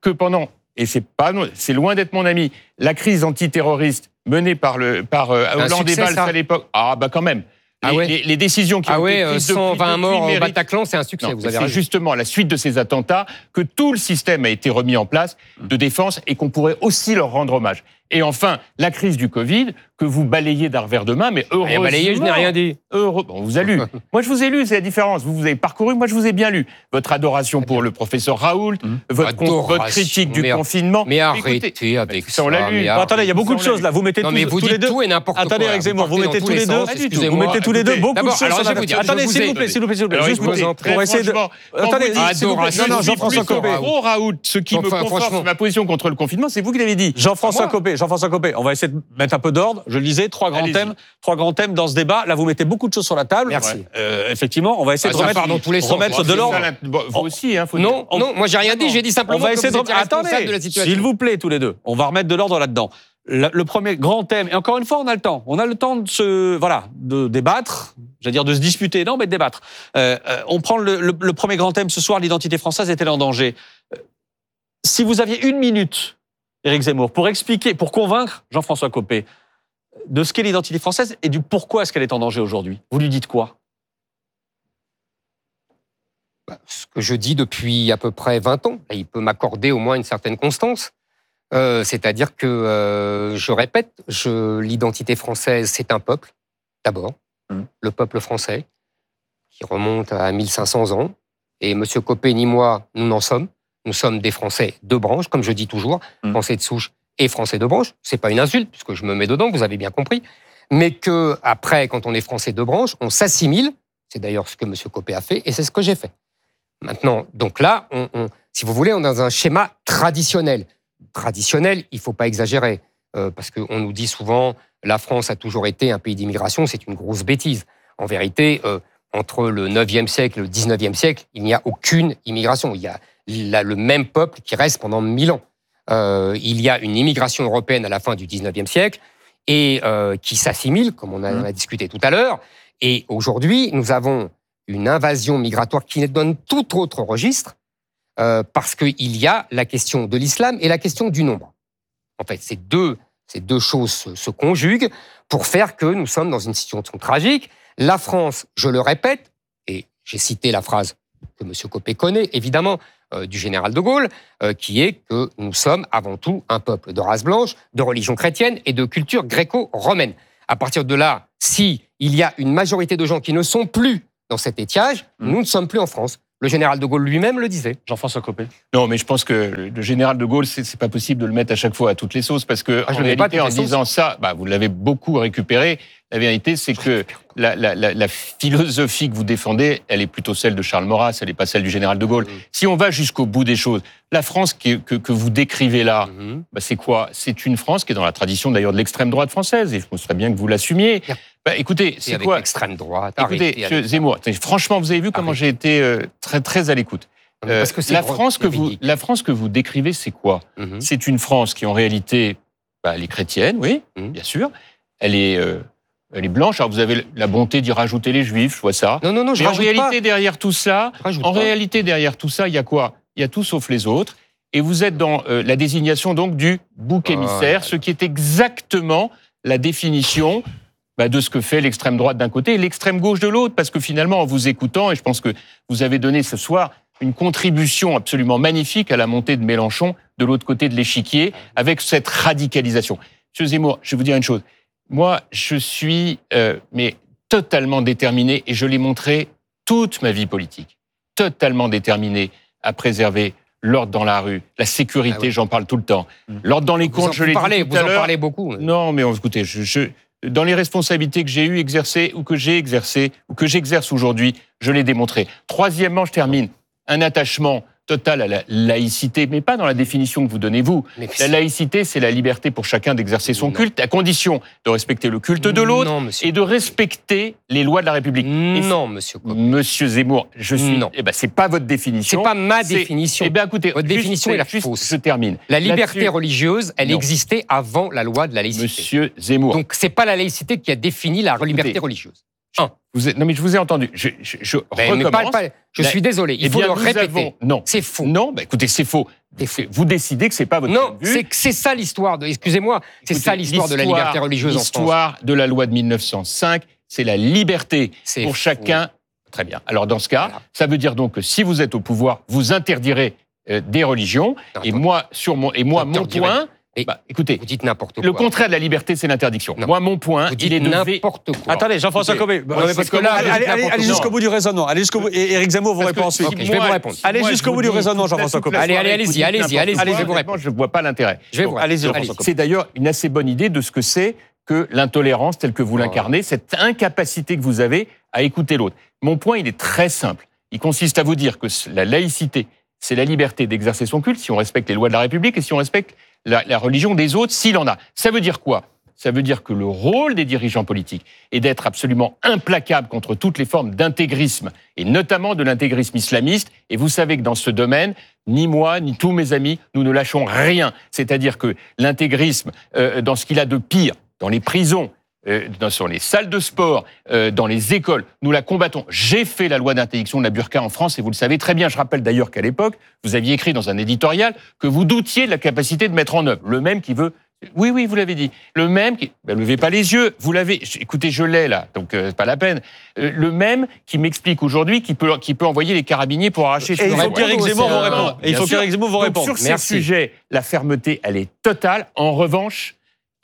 [SPEAKER 4] et c'est loin d'être mon ami, la crise antiterroriste menée par Hollande et Valls à l'époque, quand même. Les décisions qui ont été prises
[SPEAKER 1] 120 morts au Bataclan, c'est un succès. Vous avez raison.
[SPEAKER 4] C'est justement à la suite de ces attentats que tout le système a été remis en place de défense et qu'on pourrait aussi leur rendre hommage. Et enfin, la crise du Covid, que vous balayez d'un revers de main, mais heureusement...
[SPEAKER 1] Balayé, je n'ai rien dit.
[SPEAKER 4] On vous a lu. Moi, je vous ai lu, c'est la différence. Vous avez parcouru, moi, je vous ai bien lu. Votre adoration pour le professeur Raoult, votre critique du confinement...
[SPEAKER 1] Mais arrêtez avec ça.
[SPEAKER 4] On l'a lu.
[SPEAKER 2] Attendez, il y a beaucoup de choses, là. Vous mettez tous les deux...
[SPEAKER 1] tout et n'importe quoi.
[SPEAKER 2] Attendez, Eric Zemmour, vous mettez tous les deux... Vous mettez tous les deux beaucoup de choses sur la table. Attendez, s'il vous plaît. Juste pour essayer de... Attendez,
[SPEAKER 4] non, Jean-François Copé. Raoult, ce qui me conforte sur ma position contre le confinement, c'est vous qui l'avez dit.
[SPEAKER 2] Jean-François Copé, on va essayer de mettre un peu d'ordre. Je le disais, 3 grands thèmes dans ce débat. Là, vous mettez beaucoup de choses sur la table.
[SPEAKER 1] Merci.
[SPEAKER 2] Effectivement, on va essayer de remettre de l'ordre.
[SPEAKER 4] Vous aussi,
[SPEAKER 1] Non, moi j'ai rien dit, j'ai dit simplement que vous étiez responsable de la situation.
[SPEAKER 2] S'il vous plaît, tous les deux, on va remettre de l'ordre là-dedans. Le premier grand thème, et encore une fois, on a le temps. On a le temps de débattre, j'allais dire de se disputer, non, mais de débattre. On prend le premier grand thème ce soir, l'identité française est-elle en danger ? Si vous aviez 1 minute, Éric Zemmour, pour expliquer, pour convaincre Jean-François Copé de ce qu'est l'identité française et du pourquoi est-ce qu'elle est en danger aujourd'hui, vous lui dites quoi ?
[SPEAKER 1] Ce que je dis depuis à peu près 20 ans. Il peut m'accorder au moins une certaine constance. C'est-à-dire que, je répète, l'identité française, c'est un peuple, d'abord, le peuple français, qui remonte à 1500 ans. Et M. Copé ni moi, nous n'en sommes. Nous sommes des Français de branche, comme je dis toujours, Français de souche et Français de branche. C'est pas une insulte, puisque je me mets dedans, vous avez bien compris. Mais que après, quand on est Français de branche, on s'assimile. C'est d'ailleurs ce que M. Copé a fait, et c'est ce que j'ai fait. Maintenant, donc là, si vous voulez, on est dans un schéma traditionnel. Traditionnel, il faut pas exagérer, parce qu'on nous dit souvent la France a toujours été un pays d'immigration, c'est une grosse bêtise. En vérité, entre le 9e siècle et le 19e siècle, il n'y a aucune immigration. Il y a le même peuple qui reste pendant 1000 ans. Il y a une immigration européenne à la fin du 19e siècle et qui s'assimile, comme on a discuté tout à l'heure. Et aujourd'hui, nous avons une invasion migratoire qui donne tout autre registre parce qu'il y a la question de l'islam et la question du nombre. En fait, ces deux choses se conjuguent pour faire que nous sommes dans une situation tragique. La France, je le répète, et j'ai cité la phrase que M. Copé connaît, évidemment, du général de Gaulle, qui est que nous sommes avant tout un peuple de race blanche, de religion chrétienne et de culture gréco-romaine. À partir de là, si il y a une majorité de gens qui ne sont plus dans cet étiage, nous ne sommes plus en France. Le général de Gaulle lui-même le disait.
[SPEAKER 2] Jean-François Copé.
[SPEAKER 4] Non, mais je pense que le général de Gaulle, c'est pas possible de le mettre à chaque fois à toutes les sauces, parce que en réalité, en disant ça, vous l'avez beaucoup récupéré. La vérité, c'est que la philosophie que vous défendez, elle est plutôt celle de Charles Maurras, elle n'est pas celle du général de Gaulle. Si on va jusqu'au bout des choses, la France que vous décrivez là, c'est quoi? C'est une France qui est dans la tradition d'ailleurs de l'extrême droite française, et je penserais bien que vous l'assumiez. Écoutez, c'est quoi
[SPEAKER 1] l'extrême droite?
[SPEAKER 4] Écoutez, M. Zemmour, franchement, vous avez vu comment j'ai été très, très à l'écoute.
[SPEAKER 1] Parce que
[SPEAKER 4] la France que vous décrivez, c'est quoi? C'est une France qui, en réalité, elle est chrétienne, oui, bien sûr. Elle est blanche. Alors, vous avez la bonté d'y rajouter les juifs, je vois ça.
[SPEAKER 1] Non, je
[SPEAKER 4] Mais en
[SPEAKER 1] rajoute
[SPEAKER 4] réalité,
[SPEAKER 1] pas.
[SPEAKER 4] derrière tout ça, il y a quoi? Il y a tout sauf les autres. Et vous êtes dans la désignation donc du bouc émissaire, ce qui est exactement la définition de ce que fait l'extrême droite d'un côté et l'extrême gauche de l'autre. Parce que finalement, en vous écoutant, et je pense que vous avez donné ce soir une contribution absolument magnifique à la montée de Mélenchon de l'autre côté de l'échiquier, avec cette radicalisation. Monsieur Zemmour, je vais vous dire une chose. Moi, je suis totalement déterminé, et je l'ai montré toute ma vie politique, totalement déterminé à préserver l'ordre dans la rue, la sécurité, j'en parle tout le temps. L'ordre dans les comptes, je l'ai dit tout à l'heure.
[SPEAKER 1] Vous en parlez beaucoup.
[SPEAKER 4] Non, mais écoutez, dans les responsabilités que j'ai eues exercées, ou que j'exerce aujourd'hui, je l'ai démontré. Troisièmement, je termine, un attachement total à la laïcité, mais pas dans la définition que vous donnez vous. La laïcité, c'est la liberté pour chacun d'exercer son culte, à condition de respecter le culte de l'autre et de respecter les lois de la République.
[SPEAKER 1] Non, monsieur Copé.
[SPEAKER 4] Monsieur Zemmour, c'est pas votre définition.
[SPEAKER 1] C'est pas ma définition.
[SPEAKER 4] Écoutez,
[SPEAKER 1] votre définition est la fausse.
[SPEAKER 4] Je termine.
[SPEAKER 1] La liberté religieuse, elle existait avant la loi de la laïcité.
[SPEAKER 4] Monsieur Zemmour.
[SPEAKER 1] Donc, c'est pas la laïcité qui a défini la liberté religieuse.
[SPEAKER 4] Non, mais je vous ai entendu. Je recommence.
[SPEAKER 1] Je suis désolé, il faut le répéter.
[SPEAKER 4] Non.
[SPEAKER 1] C'est faux.
[SPEAKER 4] Non, écoutez, c'est faux. Vous décidez que c'est pas votre point de vue.
[SPEAKER 1] Non, c'est ça l'histoire de... Excusez-moi, c'est ça l'histoire de la liberté religieuse en France.
[SPEAKER 4] L'histoire de la loi de 1905, c'est la liberté pour chacun. Très bien. Alors, dans ce cas, ça veut dire donc que si vous êtes au pouvoir, vous interdirez des religions. Mon point... écoutez,
[SPEAKER 1] vous dites n'importe quoi.
[SPEAKER 4] Le contraire de la liberté, c'est l'interdiction. Moi, mon point, il est de
[SPEAKER 1] n'importe quoi.
[SPEAKER 2] Attendez, Jean-François Copé.
[SPEAKER 1] Parce que là,
[SPEAKER 2] allez jusqu'au bout du raisonnement. Allez jusqu'au bout. Et Éric Zemmour vous répond ensuite.
[SPEAKER 1] Je vais vous répondre.
[SPEAKER 2] Allez jusqu'au bout du raisonnement, Jean-François Copé.
[SPEAKER 1] Allez-y, je vais vous répondre.
[SPEAKER 4] Je ne vois pas l'intérêt.
[SPEAKER 2] Allez-y, Jean-François Copé.
[SPEAKER 4] C'est d'ailleurs une assez bonne idée de ce que c'est que l'intolérance telle que vous l'incarnez, cette incapacité que vous avez à écouter l'autre. Mon point, il est très simple. Il consiste à vous dire que la laïcité, c'est la liberté d'exercer son culte si on respecte les lois de la République et si on respecte la religion des autres, s'il en a. Ça veut dire quoi? Ça veut dire que le rôle des dirigeants politiques est d'être absolument implacable contre toutes les formes d'intégrisme, et notamment de l'intégrisme islamiste. Et vous savez que dans ce domaine, ni moi, ni tous mes amis, nous ne lâchons rien. C'est-à-dire que l'intégrisme, dans ce qu'il a de pire, dans les prisons, sur les salles de sport, dans les écoles, nous la combattons. J'ai fait la loi d'interdiction de la burqa en France, et vous le savez très bien. Je rappelle d'ailleurs qu'à l'époque, vous aviez écrit dans un éditorial que vous doutiez de la capacité de mettre en œuvre. Le même qui veut... Oui, vous l'avez dit. Le même qui... levez pas les yeux, vous l'avez... Écoutez, je l'ai là, donc pas la peine. Le même qui m'explique aujourd'hui qu'il peut envoyer les carabiniers pour arracher...
[SPEAKER 2] Et il faut qu'Éric Zemmour vous réponde. Et il faut qu'Éric Zemmour vous réponde.
[SPEAKER 4] Sur ces sujets, la fermeté, elle est totale. En revanche,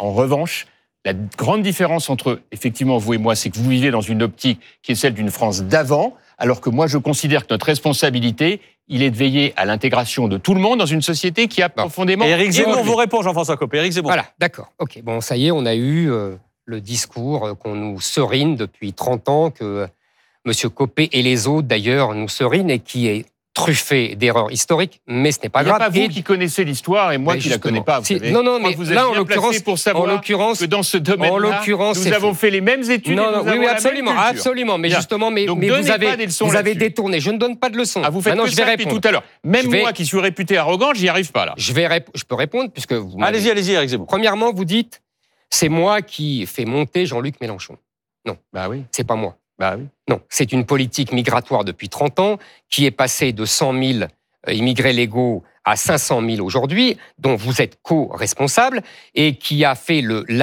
[SPEAKER 4] la grande différence entre, effectivement, vous et moi, c'est que vous vivez dans une optique qui est celle d'une France d'avant, alors que moi, je considère que notre responsabilité, il est de veiller à l'intégration de tout le monde dans une société qui a profondément...
[SPEAKER 2] Et Éric Zemmour vous répond, Jean-François Copé. Éric Zemmour.
[SPEAKER 1] Voilà, d'accord. OK, bon, ça y est, on a eu le discours qu'on nous serine depuis 30 ans, que M. Copé et les autres, d'ailleurs, nous serinent, et qui est truffé d'erreurs historiques, mais ce n'est pas grave.
[SPEAKER 4] Il n'y a pas vous qui connaissez l'histoire et moi qui ne la connais pas. Vous savez.
[SPEAKER 1] Non, mais
[SPEAKER 4] vous êtes
[SPEAKER 1] là,
[SPEAKER 4] bien placé pour savoir que dans ce domaine-là, nous avons fait les mêmes études.
[SPEAKER 1] Oui, absolument. Mais justement, vous avez détourné. Je ne donne pas de leçons.
[SPEAKER 4] Vous faites que ça depuis tout à l'heure. Même moi qui suis réputé arrogant, j'y arrive pas là.
[SPEAKER 1] Je peux répondre puisque vous.
[SPEAKER 2] Allez-y, Éric Zemmour.
[SPEAKER 1] Premièrement, vous dites, c'est moi qui fais monter Jean-Luc Mélenchon. Non.
[SPEAKER 4] Bah oui.
[SPEAKER 1] C'est pas moi.
[SPEAKER 4] Bah oui.
[SPEAKER 1] Non, c'est une politique migratoire depuis 30 ans qui est passée de 100 000 immigrés légaux à 500 000 aujourd'hui, dont vous êtes co-responsable, et qui a fait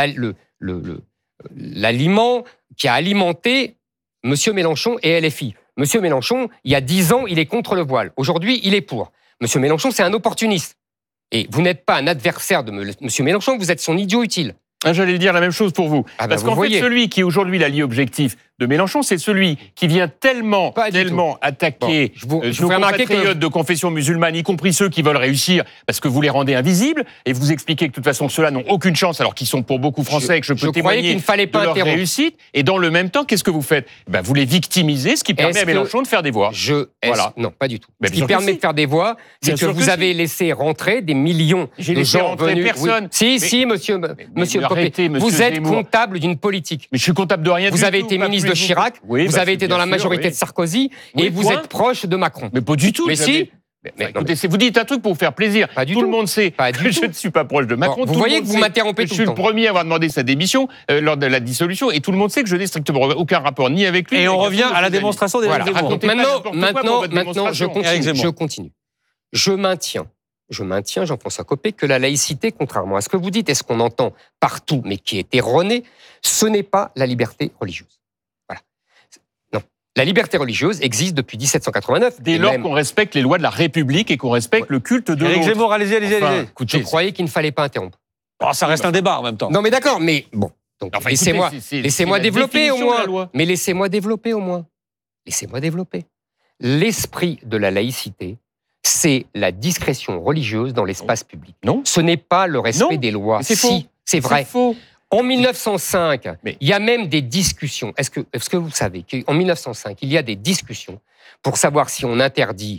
[SPEAKER 1] l'aliment, qui a alimenté M. Mélenchon et LFI. M. Mélenchon, il y a 10 ans, il est contre le voile. Aujourd'hui, il est pour. M. Mélenchon, c'est un opportuniste. Et vous n'êtes pas un adversaire de M. Mélenchon, vous êtes son idiot utile.
[SPEAKER 4] J'allais dire la même chose pour vous.
[SPEAKER 1] Ah
[SPEAKER 4] Parce qu'en fait, celui qui aujourd'hui la lie objectif, de Mélenchon, c'est celui qui vient tellement attaquer
[SPEAKER 1] je vous
[SPEAKER 4] nos
[SPEAKER 1] fais remarquer
[SPEAKER 4] compatriotes de confession musulmane, y compris ceux qui veulent réussir, parce que vous les rendez invisibles, et vous expliquez que de toute façon ceux-là n'ont aucune chance, alors qu'ils sont pour beaucoup français, et que je peux témoigner
[SPEAKER 1] qu'il ne fallait pas
[SPEAKER 4] de leur
[SPEAKER 1] interrompre.
[SPEAKER 4] réussite. Et dans le même temps, qu'est-ce que vous faites ? Vous les victimisez, ce qui permet à Mélenchon de faire des voix.
[SPEAKER 1] Voilà. Non, pas du tout.
[SPEAKER 4] Mais
[SPEAKER 1] Ce qui permet de faire des voix, c'est
[SPEAKER 4] Bien
[SPEAKER 1] que
[SPEAKER 4] sûr
[SPEAKER 1] vous
[SPEAKER 4] que
[SPEAKER 1] avez laissé rentrer des millions
[SPEAKER 4] J'ai
[SPEAKER 1] de
[SPEAKER 4] laissé
[SPEAKER 1] gens
[SPEAKER 4] rentrer
[SPEAKER 1] venus.
[SPEAKER 4] personne.
[SPEAKER 1] Oui. Si, monsieur Copé,
[SPEAKER 4] arrêtez, monsieur
[SPEAKER 1] vous êtes
[SPEAKER 4] Zemmour.
[SPEAKER 1] comptable d'une politique.
[SPEAKER 4] Mais je suis comptable de rien du tout.
[SPEAKER 1] Vous avez été
[SPEAKER 4] pas
[SPEAKER 1] ministre de
[SPEAKER 4] plus vous.
[SPEAKER 1] Chirac,
[SPEAKER 4] Oui,
[SPEAKER 1] vous avez été dans la
[SPEAKER 4] bien sûr,
[SPEAKER 1] majorité
[SPEAKER 4] oui.
[SPEAKER 1] de Sarkozy,
[SPEAKER 4] Oui,
[SPEAKER 1] et vous
[SPEAKER 4] point.
[SPEAKER 1] êtes proche de Macron.
[SPEAKER 4] Mais pas du tout.
[SPEAKER 1] Mais
[SPEAKER 4] jamais.
[SPEAKER 1] si. Mais non,
[SPEAKER 4] Écoutez, vous dites un truc pour vous faire plaisir.
[SPEAKER 1] Pas du
[SPEAKER 4] tout
[SPEAKER 1] tout.
[SPEAKER 4] le monde sait
[SPEAKER 1] Pas du
[SPEAKER 4] que
[SPEAKER 1] tout.
[SPEAKER 4] je ne suis pas proche de Macron.
[SPEAKER 1] Bon, vous
[SPEAKER 4] Tout le
[SPEAKER 1] voyez
[SPEAKER 4] monde
[SPEAKER 1] que vous
[SPEAKER 4] sait
[SPEAKER 1] m'interrompez
[SPEAKER 4] que
[SPEAKER 1] tout
[SPEAKER 4] je suis
[SPEAKER 1] le
[SPEAKER 4] le
[SPEAKER 1] temps.
[SPEAKER 4] premier à avoir demandé sa démission lors de la dissolution, et tout le monde sait que je n'ai strictement aucun rapport ni avec lui.
[SPEAKER 2] Et
[SPEAKER 4] ni
[SPEAKER 2] on
[SPEAKER 4] avec
[SPEAKER 2] revient à la
[SPEAKER 4] ses amis.
[SPEAKER 2] démonstration des
[SPEAKER 1] Voilà.
[SPEAKER 2] Zemmour.
[SPEAKER 4] Racontez pas n'importe quoi pour votre
[SPEAKER 1] Maintenant, je
[SPEAKER 4] démonstration.
[SPEAKER 1] continue. Je maintiens, Jean-François Copé, que la laïcité, contrairement à ce que vous dites et ce qu'on entend partout, mais qui est erroné, ce n'est pas la liberté religieuse. Voilà. Non. La liberté religieuse existe depuis 1789.
[SPEAKER 4] Dès lors qu'on respecte les lois de la République et qu'on respecte le culte de
[SPEAKER 2] Éric
[SPEAKER 4] l'autre.
[SPEAKER 2] Zemmour, allez-y.
[SPEAKER 4] Enfin,
[SPEAKER 1] Je
[SPEAKER 4] écoutez,
[SPEAKER 1] croyais qu'il ne fallait pas interrompre.
[SPEAKER 2] Ça reste un débat en même temps.
[SPEAKER 1] Non, mais d'accord, mais bon. Donc,
[SPEAKER 4] enfin,
[SPEAKER 1] laissez-moi
[SPEAKER 4] écoutez, c'est
[SPEAKER 1] laissez-moi
[SPEAKER 4] la
[SPEAKER 1] développer au
[SPEAKER 4] définition de la
[SPEAKER 1] moins.
[SPEAKER 4] loi.
[SPEAKER 1] Mais laissez-moi développer au moins. Laissez-moi développer. L'esprit de la laïcité, c'est la discrétion religieuse dans l'espace public.
[SPEAKER 4] Non.
[SPEAKER 1] Ce n'est pas le respect
[SPEAKER 4] Non.
[SPEAKER 1] des lois.
[SPEAKER 4] Mais c'est faux.
[SPEAKER 1] Si, c'est vrai.
[SPEAKER 4] C'est faux.
[SPEAKER 1] En 1905,
[SPEAKER 4] Mais-
[SPEAKER 1] il y a même des discussions. Est-ce que vous savez qu'en 1905, il y a des discussions pour savoir si on interdit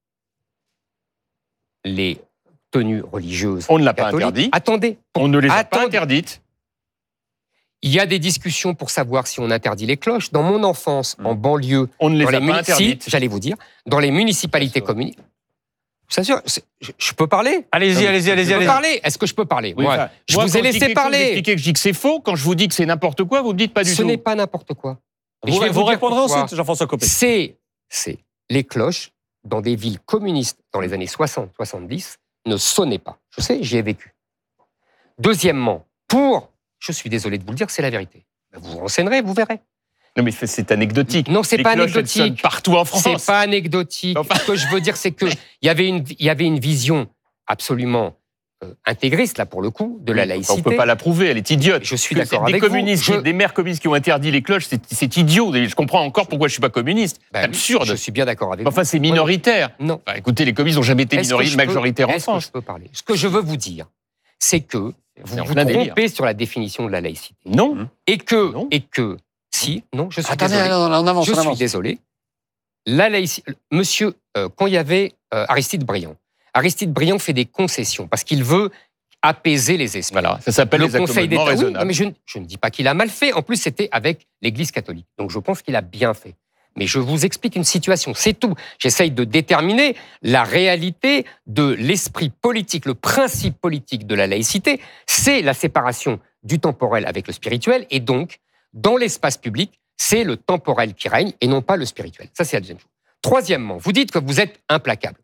[SPEAKER 1] les tenues religieuses
[SPEAKER 4] On ne l'a pas
[SPEAKER 1] catholiques.
[SPEAKER 4] interdit.
[SPEAKER 1] Attendez.
[SPEAKER 4] On ne les a pas
[SPEAKER 1] Attendez.
[SPEAKER 4] interdites.
[SPEAKER 1] Il y a des discussions pour savoir si on interdit les cloches. Dans mon enfance, en banlieue,
[SPEAKER 4] On ne les
[SPEAKER 1] dans
[SPEAKER 4] a
[SPEAKER 1] les
[SPEAKER 4] pas interdites.
[SPEAKER 1] si, j'allais vous dire, dans les municipalités
[SPEAKER 4] Bien sûr.
[SPEAKER 1] communes. C'est sûr, je peux parler.
[SPEAKER 2] Allez-y.
[SPEAKER 1] Je peux parler. Est-ce que je peux parler?
[SPEAKER 4] Oui,
[SPEAKER 1] Moi,
[SPEAKER 4] enfin,
[SPEAKER 1] je
[SPEAKER 4] moi,
[SPEAKER 1] vous
[SPEAKER 4] quand
[SPEAKER 1] ai
[SPEAKER 4] je dis
[SPEAKER 1] laissé
[SPEAKER 4] quelque chose,
[SPEAKER 1] parler.
[SPEAKER 4] j'expliquais que je dis que c'est faux. Quand je vous dis que c'est n'importe quoi, vous me dites pas du
[SPEAKER 1] Ce
[SPEAKER 4] tout.
[SPEAKER 1] n'est pas n'importe quoi. Et
[SPEAKER 2] Vous
[SPEAKER 1] je vais
[SPEAKER 2] vous
[SPEAKER 1] dire
[SPEAKER 2] répondrez
[SPEAKER 1] pourquoi.
[SPEAKER 2] ensuite, Jean-François Copé.
[SPEAKER 1] C'est les cloches dans des villes communistes dans les années 60-70 ne sonnaient pas. Je sais, j'y ai vécu. Deuxièmement, je suis désolé de vous le dire, c'est la vérité. Vous vous renseignerez, vous verrez.
[SPEAKER 4] Non, mais c'est anecdotique.
[SPEAKER 1] Non, c'est
[SPEAKER 4] Les
[SPEAKER 1] pas
[SPEAKER 4] cloches, elles
[SPEAKER 1] anecdotique.
[SPEAKER 4] sonnent partout en France.
[SPEAKER 1] C'est pas anecdotique.
[SPEAKER 4] Enfin.
[SPEAKER 1] Ce que je veux dire, c'est qu'il y avait une vision absolument intégriste, là, pour le coup, de la laïcité.
[SPEAKER 4] On ne peut pas la prouver, elle est idiote.
[SPEAKER 1] Je suis
[SPEAKER 4] Que
[SPEAKER 1] d'accord
[SPEAKER 4] des
[SPEAKER 1] avec vous.
[SPEAKER 4] communistes, des maires communistes qui ont interdit les cloches, c'est idiot. Je comprends encore pourquoi je ne suis pas communiste.
[SPEAKER 1] Ben
[SPEAKER 4] C'est
[SPEAKER 1] oui,
[SPEAKER 4] absurde.
[SPEAKER 1] Je suis bien d'accord avec vous.
[SPEAKER 4] Enfin, c'est minoritaire.
[SPEAKER 1] Non.
[SPEAKER 4] Enfin, écoutez, les communistes n'ont jamais été
[SPEAKER 1] Est-ce que je peux-
[SPEAKER 4] majoritaires en
[SPEAKER 1] est-ce que
[SPEAKER 4] France.
[SPEAKER 1] je peux parler? Ce que je veux vous dire, c'est que vous
[SPEAKER 4] en
[SPEAKER 1] vous
[SPEAKER 4] plein délire.
[SPEAKER 1] trompez sur la définition de la laïcité.
[SPEAKER 4] Non.
[SPEAKER 1] Et que,
[SPEAKER 4] Non.
[SPEAKER 1] si, non, je suis
[SPEAKER 2] Attendez,
[SPEAKER 1] désolé.
[SPEAKER 2] on avance,
[SPEAKER 1] Je
[SPEAKER 2] on
[SPEAKER 1] suis
[SPEAKER 2] avance.
[SPEAKER 1] désolé. La laïcité, monsieur, quand il y avait Aristide Briand fait des concessions parce qu'il veut apaiser les esprits.
[SPEAKER 4] Voilà, ça s'appelle
[SPEAKER 1] Le
[SPEAKER 4] les
[SPEAKER 1] Conseil
[SPEAKER 4] accommodements
[SPEAKER 1] d'État, oui,
[SPEAKER 4] raisonnables.
[SPEAKER 1] non, mais je ne dis pas qu'il a mal fait. En plus, c'était avec l'Église catholique. Donc, je pense qu'il a bien fait. Mais je vous explique une situation, c'est tout. J'essaye de déterminer la réalité de l'esprit politique, le principe politique de la laïcité, c'est la séparation du temporel avec le spirituel, et donc, dans l'espace public, c'est le temporel qui règne et non pas le spirituel. Ça, c'est la deuxième chose. Troisièmement, vous dites que vous êtes implacable.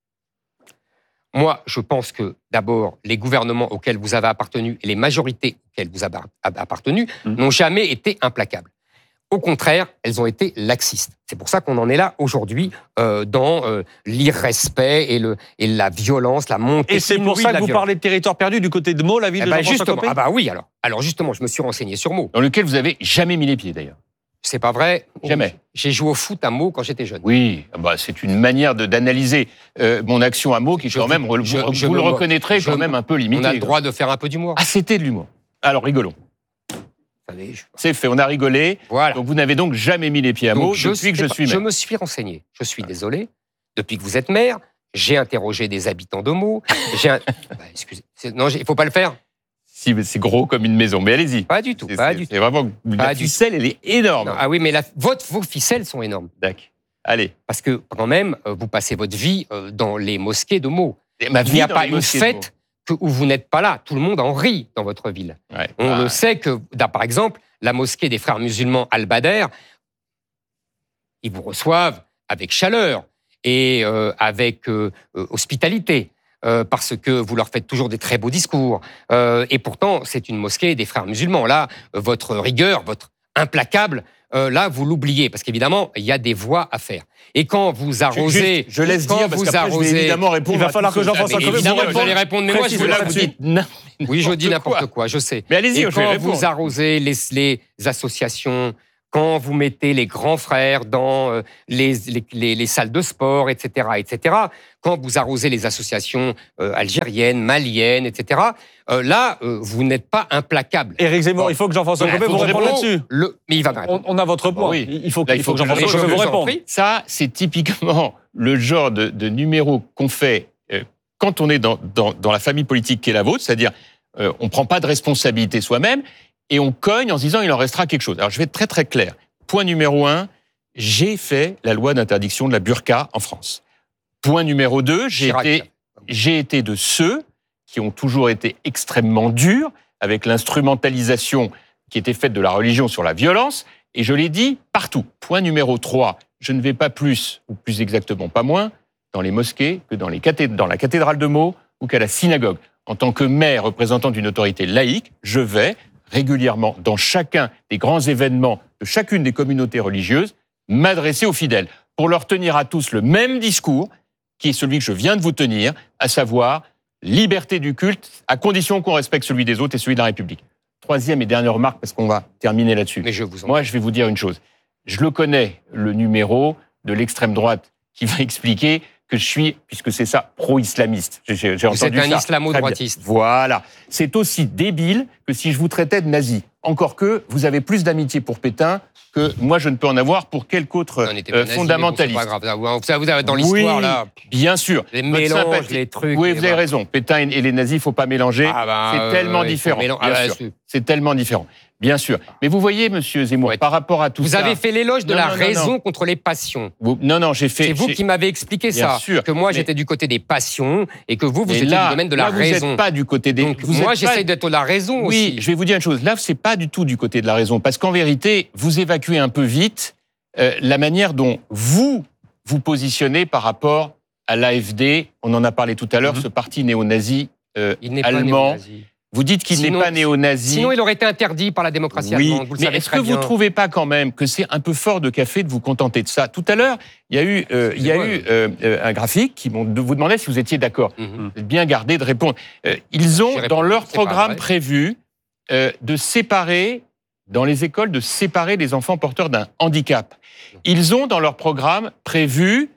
[SPEAKER 1] Moi, je pense que, d'abord, les gouvernements auxquels vous avez appartenu et les majorités auxquelles vous avez appartenu n'ont jamais été implacables. Au contraire, elles ont été laxistes. C'est pour ça qu'on en est là aujourd'hui dans l'irrespect et la violence, la montée.
[SPEAKER 2] Et c'est pour
[SPEAKER 1] inouïe
[SPEAKER 2] ça
[SPEAKER 1] de la
[SPEAKER 2] que vous
[SPEAKER 1] violence.
[SPEAKER 2] parlez de territoire perdu du côté de Meaux, la ville de Jean-François
[SPEAKER 1] justement,
[SPEAKER 2] Copé.
[SPEAKER 1] oui, alors. Alors justement, je me suis renseigné sur Meaux.
[SPEAKER 4] Dans lequel vous n'avez jamais mis les pieds, d'ailleurs.
[SPEAKER 1] C'est pas vrai.
[SPEAKER 4] Jamais.
[SPEAKER 1] J'ai joué au foot à Meaux quand j'étais jeune.
[SPEAKER 4] Oui, c'est une manière d'analyser mon action à mots qui, quand même, vous le reconnaîtrez, quand même un peu limitée.
[SPEAKER 1] On a le droit de faire un peu d'humour.
[SPEAKER 4] Ah, c'était de l'humour. Alors, rigolons.
[SPEAKER 1] Vous savez,
[SPEAKER 4] C'est fait, on a rigolé.
[SPEAKER 1] Voilà.
[SPEAKER 4] Donc, vous n'avez donc jamais mis les pieds à
[SPEAKER 1] Donc,
[SPEAKER 4] mots depuis que je suis
[SPEAKER 1] Je
[SPEAKER 4] maire.
[SPEAKER 1] me suis renseigné. Je suis désolé. Depuis que vous êtes maire, j'ai interrogé des habitants de Meaux. Excusez. Non, il ne faut pas le faire.
[SPEAKER 4] Si, c'est gros comme une maison, mais allez-y.
[SPEAKER 1] Pas du tout. Pas du tout.
[SPEAKER 4] C'est vraiment... La ficelle, elle est énorme.
[SPEAKER 1] Non, ah oui, mais vos ficelles sont énormes.
[SPEAKER 4] D'accord. Allez.
[SPEAKER 1] Parce que, quand même, vous passez votre vie dans les mosquées de Meaux.
[SPEAKER 4] Ma
[SPEAKER 1] Il n'y a
[SPEAKER 4] vie dans
[SPEAKER 1] pas
[SPEAKER 4] les
[SPEAKER 1] une
[SPEAKER 4] mosquées de
[SPEAKER 1] fête où vous n'êtes pas là. Tout le monde en rit dans votre ville.
[SPEAKER 4] Meaux. Ouais.
[SPEAKER 1] On le sait que, par exemple, la mosquée des frères musulmans Al-Bader, ils vous reçoivent avec chaleur et avec hospitalité. Parce que vous leur faites toujours des très beaux discours. Et pourtant, c'est une mosquée des frères musulmans. Là, votre rigueur, votre implacable, là, vous l'oubliez. Parce qu'évidemment, il y a des voies à faire. Et quand vous arrosez...
[SPEAKER 4] Je laisse
[SPEAKER 1] quand
[SPEAKER 4] dire, parce
[SPEAKER 1] vous
[SPEAKER 4] qu'après, je vais
[SPEAKER 1] arrosez...
[SPEAKER 4] évidemment répondre.
[SPEAKER 2] Il va
[SPEAKER 4] à
[SPEAKER 2] falloir
[SPEAKER 4] tout
[SPEAKER 2] que
[SPEAKER 4] ce-
[SPEAKER 2] Jean-François
[SPEAKER 4] Mais
[SPEAKER 2] Copé
[SPEAKER 1] Évidemment,
[SPEAKER 2] vous
[SPEAKER 1] vous allez répondre, mais moi, je
[SPEAKER 4] Précisez,
[SPEAKER 1] vous
[SPEAKER 4] là,
[SPEAKER 1] le
[SPEAKER 4] vous
[SPEAKER 1] dis.
[SPEAKER 4] dites
[SPEAKER 1] Oui, je dis
[SPEAKER 4] n'importe
[SPEAKER 1] n'importe quoi, je sais.
[SPEAKER 4] Mais allez-y,
[SPEAKER 1] Et
[SPEAKER 4] je vais
[SPEAKER 1] quand
[SPEAKER 4] répondre.
[SPEAKER 1] vous arrosez les associations quand vous mettez les grands frères dans les salles de sport, etc., etc., quand vous arrosez les associations algériennes, maliennes, etc., là, vous n'êtes pas implacable.
[SPEAKER 2] Éric Zemmour, il faut que Jean-François Copé vous réponde là-dessus.
[SPEAKER 1] Mais il va me répondre.
[SPEAKER 2] On a votre point.
[SPEAKER 4] Oui.
[SPEAKER 2] Il faut que Jean-François Copé vous réponde.
[SPEAKER 4] Ça, c'est typiquement le genre de numéro qu'on fait quand on est dans la famille politique qui est la vôtre, c'est-à-dire on ne prend pas de responsabilité soi-même et on cogne en se disant il en restera quelque chose. Alors je vais être très très clair. Point numéro 1, j'ai fait la loi d'interdiction de la burqa en France. Point numéro 2, j'ai été de ceux qui ont toujours été extrêmement durs avec l'instrumentalisation qui était faite de la religion sur la violence, et je l'ai dit partout. Point numéro 3, je ne vais pas plus, ou plus exactement pas moins, dans les mosquées que dans la cathédrale de Meaux ou qu'à la synagogue. En tant que maire représentant d'une autorité laïque, je vais régulièrement, dans chacun des grands événements de chacune des communautés religieuses, m'adresser aux fidèles pour leur tenir à tous le même discours, qui est celui que je viens de vous tenir, à savoir liberté du culte, à condition qu'on respecte celui des autres et celui de la République. Troisième et dernière remarque, parce qu'on va terminer là-dessus.
[SPEAKER 1] Mais je
[SPEAKER 4] vais vous dire une chose. Je le connais, le numéro de l'extrême droite qui va expliquer que je suis, puisque c'est ça, pro-islamiste. J'ai entendu ça.
[SPEAKER 1] Vous êtes un islamo-droitiste.
[SPEAKER 4] Voilà. C'est aussi débile que si je vous traitais de nazi. Encore que vous avez plus d'amitié pour Pétain que moi, je ne peux en avoir pour quelque autre fondamentaliste.
[SPEAKER 1] C'est pas grave. Vous avez dans l'histoire, là.
[SPEAKER 4] Bien sûr.
[SPEAKER 1] Les mélanges, les trucs.
[SPEAKER 4] Oui, vous avez raison. Pétain et les nazis, il ne faut pas mélanger. C'est tellement différent. C'est tellement différent. Bien sûr. Mais vous voyez, monsieur Zemmour, par rapport à tout ça...
[SPEAKER 1] Vous avez fait l'éloge de la raison contre les passions.
[SPEAKER 4] J'ai fait...
[SPEAKER 1] C'est vous qui m'avez expliqué ça.
[SPEAKER 4] Sûr,
[SPEAKER 1] que moi, j'étais du côté des passions et que vous étiez du domaine de la raison.
[SPEAKER 4] Vous n'êtes pas du côté des...
[SPEAKER 1] Donc, moi, j'essaie d'être de la raison aussi.
[SPEAKER 4] Oui, je vais vous dire une chose. Là, c'est pas du tout du côté de la raison. Parce qu'en vérité, vous évacuez un peu vite la manière dont vous positionnez par rapport à l'AfD. On en a parlé tout à l'heure, ce parti néo-nazi allemand. Vous dites qu'il n'est pas néo-nazi.
[SPEAKER 1] Sinon, il aurait été interdit par la démocratie allemande. Vous le savez très bien.
[SPEAKER 4] Est-ce que vous ne trouvez pas quand même que c'est un peu fort de café de vous contenter de ça? Tout à l'heure, il y a eu un graphique qui vous demandait si vous étiez d'accord. Vous êtes bien gardé de répondre. Ils ont dans leur programme prévu de séparer, dans les écoles, de séparer les enfants porteurs d'un handicap. Ils ont dans leur programme prévu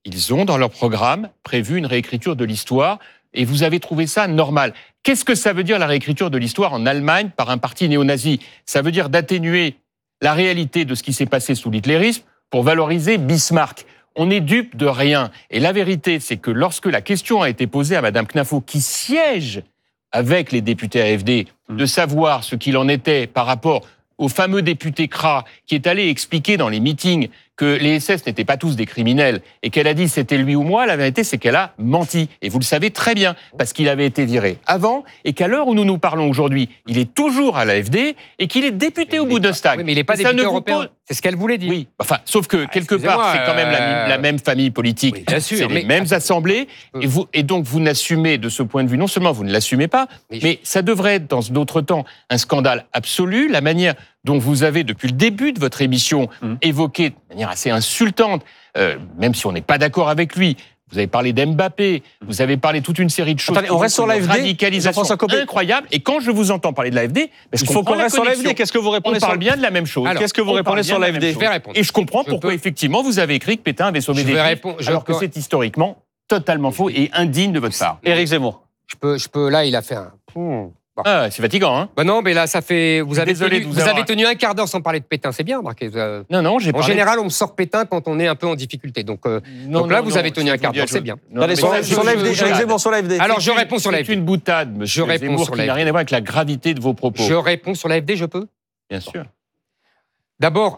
[SPEAKER 4] une réécriture de l'histoire. Et vous avez trouvé ça normal. Qu'est-ce que ça veut dire la réécriture de l'histoire en Allemagne par un parti néo-nazi? Ça veut dire d'atténuer la réalité de ce qui s'est passé sous l'hitlérisme pour valoriser Bismarck. On n'est dupe de rien. Et la vérité, c'est que lorsque la question a été posée à Madame Knafo, qui siège avec les députés AfD, de savoir ce qu'il en était par rapport au fameux député Kra, qui est allé expliquer dans les meetings que les SS n'étaient pas tous des criminels et qu'elle a dit c'était lui ou moi, la vérité c'est qu'elle a menti. Et vous le savez très bien, parce qu'il avait été viré avant et qu'à l'heure où nous nous parlons aujourd'hui, il est toujours à l'AfD et qu'il est député au Bundestag.
[SPEAKER 1] Oui, mais il n'est pas député européen. C'est ce qu'elle voulait dire.
[SPEAKER 4] Oui, enfin, sauf que quelque part, c'est quand même la même famille politique.
[SPEAKER 1] Oui, bien sûr,
[SPEAKER 4] c'est les mêmes assemblées. Et donc, vous n'assumez de ce point de vue, non seulement vous ne l'assumez pas, mais ça devrait être, dans d'autres temps, un scandale absolu. La manière dont vous avez, depuis le début de votre émission, évoqué de manière assez insultante, même si on n'est pas d'accord avec lui. Vous avez parlé d'Mbappé, vous avez parlé toute une série de choses.
[SPEAKER 2] Attendez, on reste sur l'AfD.
[SPEAKER 4] Radicalisation incroyable. Et quand je vous entends parler de l'AfD,
[SPEAKER 2] il faut qu'on reste sur l'AfD. Qu'est-ce que vous répondez?
[SPEAKER 4] On parle bien de la même chose.
[SPEAKER 2] Qu'est-ce que vous répondez sur l'AfD?
[SPEAKER 1] Je vais répondre.
[SPEAKER 4] Et je comprends pourquoi, effectivement, vous avez écrit que Pétain avait sauvé des vies, alors que c'est historiquement totalement faux et indigne de votre part.
[SPEAKER 2] Éric Zemmour.
[SPEAKER 1] Je peux. Là, il a fait un...
[SPEAKER 4] Ah, c'est fatigant, hein?
[SPEAKER 1] Non, mais là, ça fait. Vous avez tenu un quart d'heure sans parler de Pétain, c'est bien, remarquez.
[SPEAKER 4] Non, j'ai
[SPEAKER 1] En général, on me sort Pétain quand on est un peu en difficulté. Donc là, vous avez tenu un quart d'heure, c'est bien.
[SPEAKER 2] Allez, sur l'AfD, Éric Zemmour, sur l'AfD.
[SPEAKER 1] Alors, je réponds sur l'AfD.
[SPEAKER 4] C'est une boutade, monsieur Zemmour, qui n'a rien à voir avec la gravité de vos propos.
[SPEAKER 1] Je réponds sur l'AfD, je peux?
[SPEAKER 4] Bien sûr.
[SPEAKER 1] D'abord,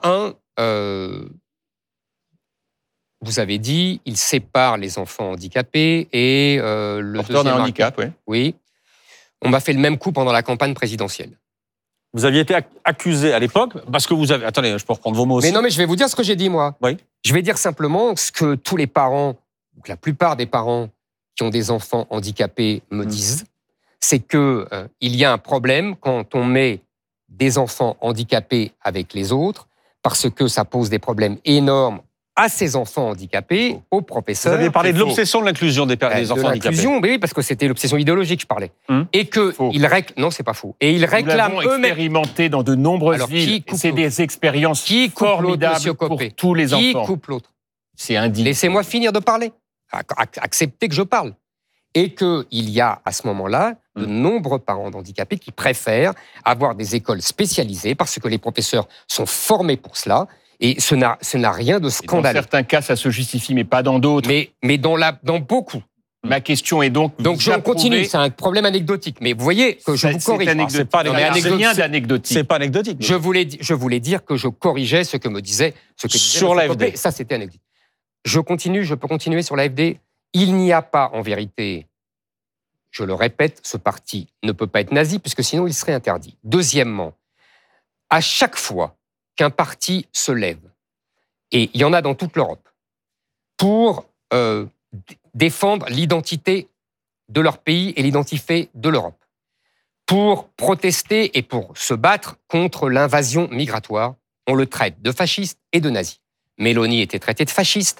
[SPEAKER 1] vous avez dit, il sépare les enfants handicapés et le
[SPEAKER 4] porteur d'un handicap, oui.
[SPEAKER 1] Oui. On m'a fait le même coup pendant la campagne présidentielle.
[SPEAKER 2] Vous aviez été accusé à l'époque, parce que vous avez... Attendez, je peux reprendre vos mots aussi.
[SPEAKER 1] Mais non, mais je vais vous dire ce que j'ai dit, moi.
[SPEAKER 2] Oui.
[SPEAKER 1] Je vais dire simplement ce que tous les parents, ou que la plupart des parents qui ont des enfants handicapés me disent, c'est qu'il y a un problème quand on met des enfants handicapés avec les autres, parce que ça pose des problèmes énormes à ces enfants handicapés, aux
[SPEAKER 2] Vous
[SPEAKER 1] professeurs.
[SPEAKER 2] aviez parlé de l'obsession de l'inclusion des enfants handicapés.
[SPEAKER 1] L'inclusion, oui, parce que c'était l'obsession idéologique, je parlais. Et qu'ils non, c'est pas faux. Et ils réclament
[SPEAKER 4] eux-mêmes. Nous l'avons expérimenté dans de nombreuses villes. C'est des expériences formidables pour tous les enfants.
[SPEAKER 1] Qui coupe l'autre?
[SPEAKER 4] C'est indigne.
[SPEAKER 1] Laissez-moi finir de parler. Acceptez que je parle. Et qu'il y a, à ce moment-là, de nombreux parents handicapés qui préfèrent avoir des écoles spécialisées parce que les professeurs sont formés pour cela. Et ce n'a rien de scandaleux.
[SPEAKER 4] Dans certains cas, ça se justifie, mais pas dans d'autres.
[SPEAKER 1] Mais dans beaucoup.
[SPEAKER 4] Ma question est donc...
[SPEAKER 1] Donc je continue, c'est un problème anecdotique. Mais vous voyez que je vous corrige.
[SPEAKER 2] C'est pas
[SPEAKER 4] rien d'anecdotique.
[SPEAKER 2] C'est pas anecdotique.
[SPEAKER 1] Je voulais dire que je corrigeais ce que me disait...
[SPEAKER 2] Sur l'AFD.
[SPEAKER 1] Ça, c'était anecdotique. Je peux continuer sur l'AFD. Il n'y a pas, en vérité, je le répète, ce parti ne peut pas être nazi, puisque sinon il serait interdit. Deuxièmement, à chaque fois qu'un parti se lève, et il y en a dans toute l'Europe, pour défendre l'identité de leur pays et l'identité de l'Europe, pour protester et pour se battre contre l'invasion migratoire, on le traite de fasciste et de nazi. Meloni était traitée de fasciste,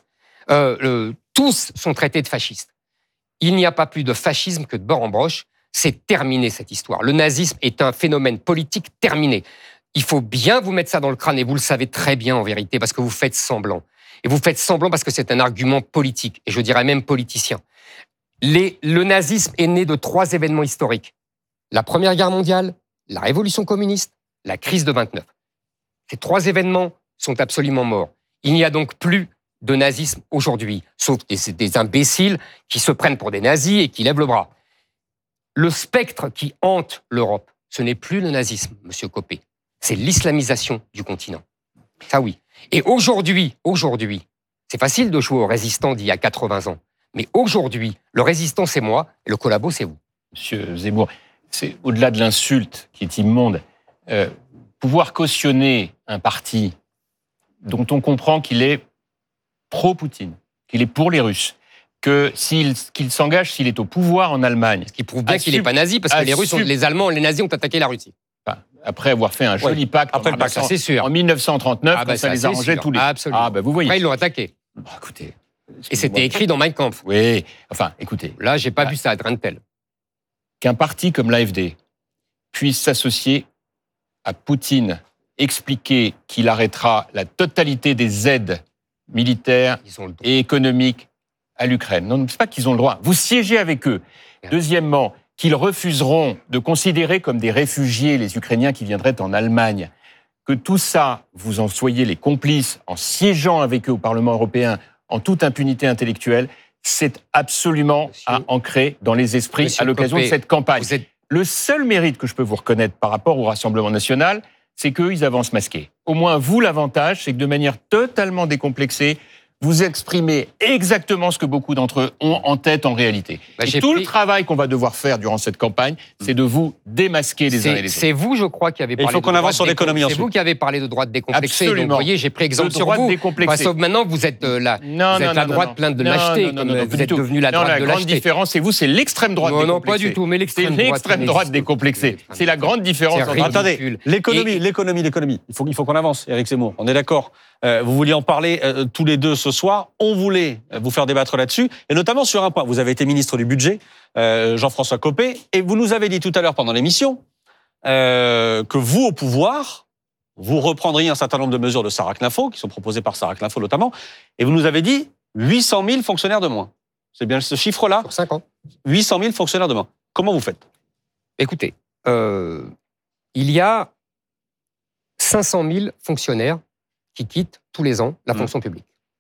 [SPEAKER 1] tous sont traités de fascistes. Il n'y a pas plus de fascisme que de beurre en broche. C'est terminé, cette histoire. Le nazisme est un phénomène politique terminé. Il faut bien vous mettre ça dans le crâne, et vous le savez très bien en vérité, parce que vous faites semblant. Et vous faites semblant parce que c'est un argument politique, et je dirais même politicien. Le nazisme est né de 3 événements historiques. La Première Guerre mondiale, la Révolution communiste, la crise de 29. Ces 3 événements sont absolument morts. Il n'y a donc plus de nazisme aujourd'hui, sauf des imbéciles qui se prennent pour des nazis et qui lèvent le bras. Le spectre qui hante l'Europe, ce n'est plus le nazisme, monsieur Copé, c'est l'islamisation du continent. Ça oui. Et aujourd'hui, c'est facile de jouer au résistant d'il y a 80 ans, mais aujourd'hui, le résistant c'est moi, et le collabo c'est vous.
[SPEAKER 4] Monsieur Zemmour, c'est au-delà de l'insulte qui est immonde, pouvoir cautionner un parti dont on comprend qu'il est pro-Poutine, qu'il est pour les Russes, qu'il s'engage s'il est au pouvoir en Allemagne.
[SPEAKER 1] Ce qui prouve bien qu'il n'est pas nazi, parce que les Allemands, les nazis ont attaqué la Russie.
[SPEAKER 4] Après avoir fait un joli pacte
[SPEAKER 1] ça, c'est sûr.
[SPEAKER 4] En 1939, ça les arrangeait tous les...
[SPEAKER 1] Absolument.
[SPEAKER 4] Vous voyez.
[SPEAKER 1] Après, ils l'ont attaqué.
[SPEAKER 4] Écoutez.
[SPEAKER 1] Et c'était écrit dans Mein Kampf.
[SPEAKER 4] Oui, enfin, écoutez.
[SPEAKER 1] Là, j'ai pas vu ça, rien de tel.
[SPEAKER 4] Qu'un parti comme l'AfD puisse s'associer à Poutine, expliquer qu'il arrêtera la totalité des aides militaires et économiques à l'Ukraine. Non, c'est pas qu'ils ont le droit. Vous siégez avec eux. Deuxièmement, qu'ils refuseront de considérer comme des réfugiés les Ukrainiens qui viendraient en Allemagne. Que tout ça, vous en soyez les complices en siégeant avec eux au Parlement européen en toute impunité intellectuelle, c'est absolument à ancrer dans les esprits à l'occasion de cette campagne. Le seul mérite que je peux vous reconnaître par rapport au Rassemblement national, c'est qu'eux, ils avancent masqués. Au moins, vous, l'avantage, c'est que de manière totalement décomplexée, vous exprimez exactement ce que beaucoup d'entre eux ont en tête en réalité. Et tout le travail qu'on va devoir faire durant cette campagne, c'est de vous démasquer les uns et les autres.
[SPEAKER 1] C'est vous, je crois, qui avez parlé.
[SPEAKER 2] Il faut qu'on avance sur l'économie ensuite.
[SPEAKER 1] C'est vous qui avez parlé de droite décomplexée.
[SPEAKER 4] Absolument.
[SPEAKER 1] Donc, vous voyez, j'ai pris exemple sur vous. Sauf maintenant, vous êtes la droite pleine de lâcheté. Vous êtes devenu la droite de lâcheté.
[SPEAKER 4] La grande différence, c'est vous, c'est l'extrême droite décomplexée.
[SPEAKER 1] Non, pas du tout, mais l'extrême
[SPEAKER 4] droite décomplexée. C'est la grande différence.
[SPEAKER 2] Attendez, l'économie. Il faut qu'on avance, Éric Zemmour. On est d'accord. Vous vouliez en parler tous les deux ce soir. On voulait vous faire débattre là-dessus, et notamment sur un point. Vous avez été ministre du Budget, Jean-François Copé, et vous nous avez dit tout à l'heure pendant l'émission que vous, au pouvoir, vous reprendriez un certain nombre de mesures de Sarah Knafo, qui sont proposées par Sarah Knafo notamment, et vous nous avez dit 800 000 fonctionnaires de moins. C'est bien ce chiffre-là ?
[SPEAKER 1] Sur 5 ans.
[SPEAKER 2] 800 000 fonctionnaires de moins. Comment vous faites ?
[SPEAKER 1] Écoutez, il y a 500 000 fonctionnaires qui quittent tous les ans la fonction publique.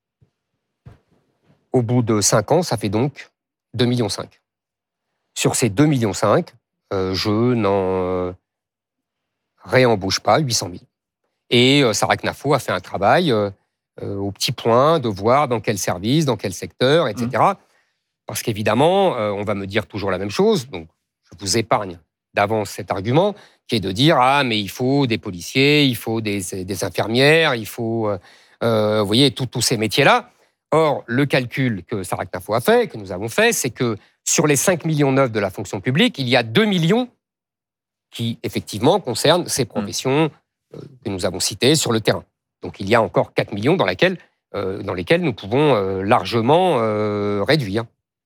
[SPEAKER 1] Au bout de 5 ans, ça fait donc 2,5 millions. Sur ces 2,5 millions, je n'en réembauche pas 800 000. Et Sarah Knafo a fait un travail au petit point de voir dans quel service, dans quel secteur, etc. Parce qu'évidemment, on va me dire toujours la même chose, donc je vous épargne d'avance cet argument, qui est de dire « Ah, mais il faut des policiers, il faut des infirmières, il faut, vous voyez, tous ces métiers-là ». Or, le calcul que Sarah Knafo a fait, que nous avons fait, c'est que sur les 5,9 millions de la fonction publique, il y a 2 millions qui, effectivement, concernent ces professions que nous avons citées sur le terrain. Donc, il y a encore 4 millions dans lesquelles dans lesquels nous pouvons largement réduire.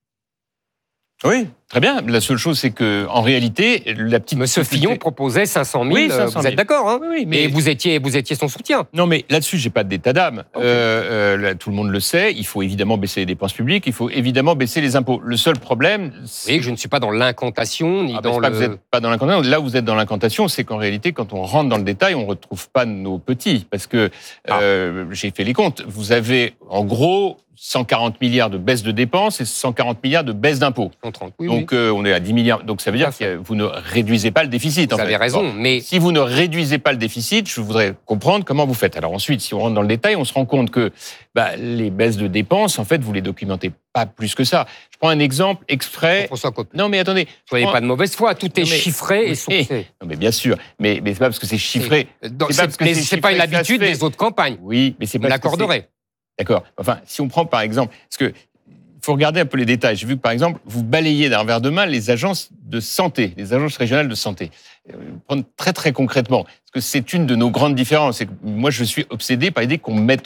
[SPEAKER 4] Oui, très bien. La seule chose, c'est que en réalité, la petite...
[SPEAKER 1] Monsieur Fillon proposait 500 000,
[SPEAKER 4] Oui, 500 000.
[SPEAKER 1] vous êtes d'accord, hein?
[SPEAKER 4] Oui,
[SPEAKER 1] Et vous étiez son soutien.
[SPEAKER 4] Non, mais là-dessus, j'ai pas d'état d'âme.
[SPEAKER 1] Ok.
[SPEAKER 4] Là, tout le monde le sait. Il faut évidemment baisser les dépenses publiques. Il faut évidemment baisser les impôts. Le seul problème,
[SPEAKER 1] Vous voyez que je ne suis pas dans l'incantation, ni dans
[SPEAKER 4] c'est pas que vous
[SPEAKER 1] le...
[SPEAKER 4] n'êtes pas dans l'incantation. Là, vous êtes dans l'incantation, c'est qu'en réalité, quand on rentre dans le détail, on ne retrouve pas nos petits. Parce que j'ai fait les comptes. Vous avez, en gros, 140 milliards de baisse de dépenses et 140 milliards de baisse d'impôts.
[SPEAKER 1] 130, oui,
[SPEAKER 4] Donc, on est à 10 milliards. Donc, ça veut dire que vous ne réduisez pas le déficit.
[SPEAKER 1] vous avez raison,
[SPEAKER 4] Bon.
[SPEAKER 1] mais
[SPEAKER 4] Si vous ne réduisez pas le déficit, je voudrais comprendre comment vous faites. Alors ensuite, si on rentre dans le détail, on se rend compte que les baisses de dépenses, en fait, vous les documentez pas plus que ça. Je prends un exemple exprès.
[SPEAKER 1] François Copé,
[SPEAKER 4] Non, mais attendez.
[SPEAKER 1] soyez pas de mauvaise foi, tout est
[SPEAKER 4] Non, mais-
[SPEAKER 1] chiffré et
[SPEAKER 4] Oui.
[SPEAKER 1] sourcé.
[SPEAKER 4] Non, mais bien sûr. Mais c'est pas parce que c'est chiffré.
[SPEAKER 1] Donc,
[SPEAKER 4] C'est pas parce que
[SPEAKER 1] mais
[SPEAKER 4] c'est
[SPEAKER 1] c'est pas
[SPEAKER 4] chiffré
[SPEAKER 1] une
[SPEAKER 4] que ça se
[SPEAKER 1] habitude
[SPEAKER 4] fait.
[SPEAKER 1] des autres campagnes.
[SPEAKER 4] Oui, mais c'est
[SPEAKER 1] Vous
[SPEAKER 4] pas. parce que
[SPEAKER 1] l'accorderez.
[SPEAKER 4] D'accord. Enfin, si on prend par exemple, parce que il faut regarder un peu les détails. J'ai vu que par exemple, vous balayez d'un revers de main les agences de santé, les agences régionales de santé. Prendre très très concrètement, parce que c'est une de nos grandes différences. C'est que moi, je suis obsédé par l'idée qu'on mette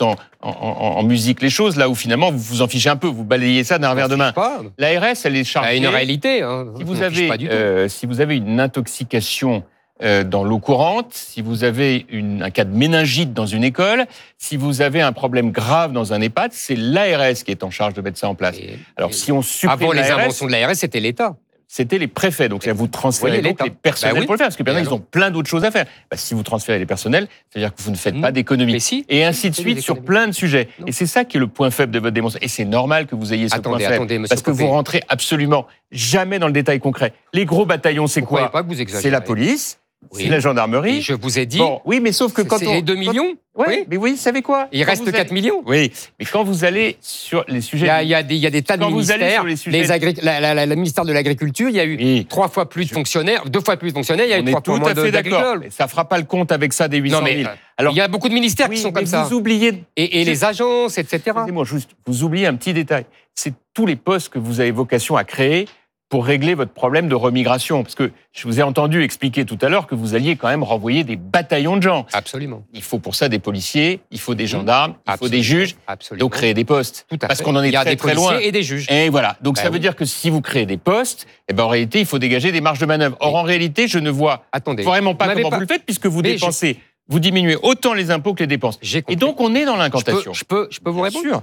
[SPEAKER 4] en musique les choses là où finalement vous vous en fichez un peu. Vous balayez ça d'un revers de main.
[SPEAKER 1] Pas.
[SPEAKER 4] L'ARS, elle est
[SPEAKER 1] Il y
[SPEAKER 4] chargée.
[SPEAKER 1] a une réalité. Hein.
[SPEAKER 4] Si
[SPEAKER 1] Je
[SPEAKER 4] vous
[SPEAKER 1] m'en fiche pas du tout.
[SPEAKER 4] si vous avez une intoxication dans l'eau courante, si vous avez un cas de méningite dans une école, si vous avez un problème grave dans un EHPAD, c'est l'ARS qui est en charge de mettre ça en place. Alors si on supprime
[SPEAKER 1] Avant les
[SPEAKER 4] l'ARS,
[SPEAKER 1] inventions de l'ARS, c'était l'État.
[SPEAKER 4] c'était les préfets. Donc, vous transférez
[SPEAKER 1] voyez
[SPEAKER 4] donc
[SPEAKER 1] l'État.
[SPEAKER 4] les personnels
[SPEAKER 1] Bah oui.
[SPEAKER 4] pour le faire, parce que les personnels,
[SPEAKER 1] Et
[SPEAKER 4] ils ont plein d'autres choses à faire. Si vous transférez les personnels, c'est-à-dire que vous ne faites pas d'économies.
[SPEAKER 1] Mais si.
[SPEAKER 4] Et ainsi de
[SPEAKER 1] C'est
[SPEAKER 4] suite
[SPEAKER 1] des
[SPEAKER 4] sur
[SPEAKER 1] économies.
[SPEAKER 4] plein de sujets.
[SPEAKER 1] Non.
[SPEAKER 4] Et c'est ça qui est le point faible de votre démonstration. Et c'est normal que vous ayez ce point faible.
[SPEAKER 1] Attendez, monsieur
[SPEAKER 4] Parce que
[SPEAKER 1] Copé.
[SPEAKER 4] vous rentrez absolument jamais dans le détail concret. Les gros bataillons, c'est
[SPEAKER 1] Vous croyez
[SPEAKER 4] quoi?
[SPEAKER 1] pas que vous exagérez.
[SPEAKER 4] C'est la police,
[SPEAKER 1] Oui.
[SPEAKER 4] c'est la gendarmerie.
[SPEAKER 1] Et je vous ai dit,
[SPEAKER 4] Bon, oui, mais sauf que quand
[SPEAKER 1] c'est
[SPEAKER 4] on...
[SPEAKER 1] les 2 millions.
[SPEAKER 4] Ouais,
[SPEAKER 1] Oui.
[SPEAKER 4] mais oui, vous savez quoi?
[SPEAKER 1] Il
[SPEAKER 4] Quand
[SPEAKER 1] reste
[SPEAKER 4] vous
[SPEAKER 1] 4
[SPEAKER 4] allez-
[SPEAKER 1] millions.
[SPEAKER 4] Oui, mais quand vous allez sur les sujets...
[SPEAKER 1] Il y a des tas de
[SPEAKER 4] Quand vous allez
[SPEAKER 1] ministères.
[SPEAKER 4] sur les sujets-
[SPEAKER 1] Le ministère de l'Agriculture, il y a eu
[SPEAKER 4] Oui.
[SPEAKER 1] 3 fois plus de fonctionnaires, 2 fois plus de fonctionnaires, il y a eu
[SPEAKER 4] On
[SPEAKER 1] 3
[SPEAKER 4] est
[SPEAKER 1] fois
[SPEAKER 4] tout
[SPEAKER 1] moins
[SPEAKER 4] à fait d'accord.
[SPEAKER 1] d'agricoles.
[SPEAKER 4] Mais ça fera pas le compte avec ça des 800
[SPEAKER 1] Non,
[SPEAKER 4] 000.
[SPEAKER 1] mais
[SPEAKER 4] Alors,
[SPEAKER 1] il y a beaucoup de ministères
[SPEAKER 4] oui,
[SPEAKER 1] qui sont
[SPEAKER 4] mais
[SPEAKER 1] comme ça.
[SPEAKER 4] vous oubliez...
[SPEAKER 1] Et les agences, etc.
[SPEAKER 4] Excusez-moi, juste, vous oubliez un petit détail. C'est tous les postes que vous avez vocation à créer pour régler votre problème de remigration. Parce que je vous ai entendu expliquer tout à l'heure que vous alliez quand même renvoyer des bataillons de gens.
[SPEAKER 1] Absolument.
[SPEAKER 4] Il faut pour ça des policiers, il faut des gendarmes, il faut des juges,
[SPEAKER 1] Absolument.
[SPEAKER 4] donc créer des postes.
[SPEAKER 1] Tout à
[SPEAKER 4] Parce
[SPEAKER 1] fait.
[SPEAKER 4] qu'on en est
[SPEAKER 1] Il y a
[SPEAKER 4] très
[SPEAKER 1] des
[SPEAKER 4] très
[SPEAKER 1] policiers
[SPEAKER 4] loin.
[SPEAKER 1] et des juges.
[SPEAKER 4] Et voilà. Donc
[SPEAKER 1] Bah
[SPEAKER 4] ça veut
[SPEAKER 1] oui.
[SPEAKER 4] dire que si vous créez des postes, en réalité, il faut dégager des marges de manœuvre. Or,
[SPEAKER 1] Mais-
[SPEAKER 4] en réalité, je ne vois
[SPEAKER 1] Attendez.
[SPEAKER 4] vraiment pas
[SPEAKER 1] Vous m'avez
[SPEAKER 4] comment vous le faites, puisque vous
[SPEAKER 1] Mais
[SPEAKER 4] dépensez, vous diminuez autant les impôts que les dépenses.
[SPEAKER 1] J'ai compris.
[SPEAKER 4] Et donc, on est dans l'incantation.
[SPEAKER 1] Je peux vous
[SPEAKER 4] Bien
[SPEAKER 1] répondre.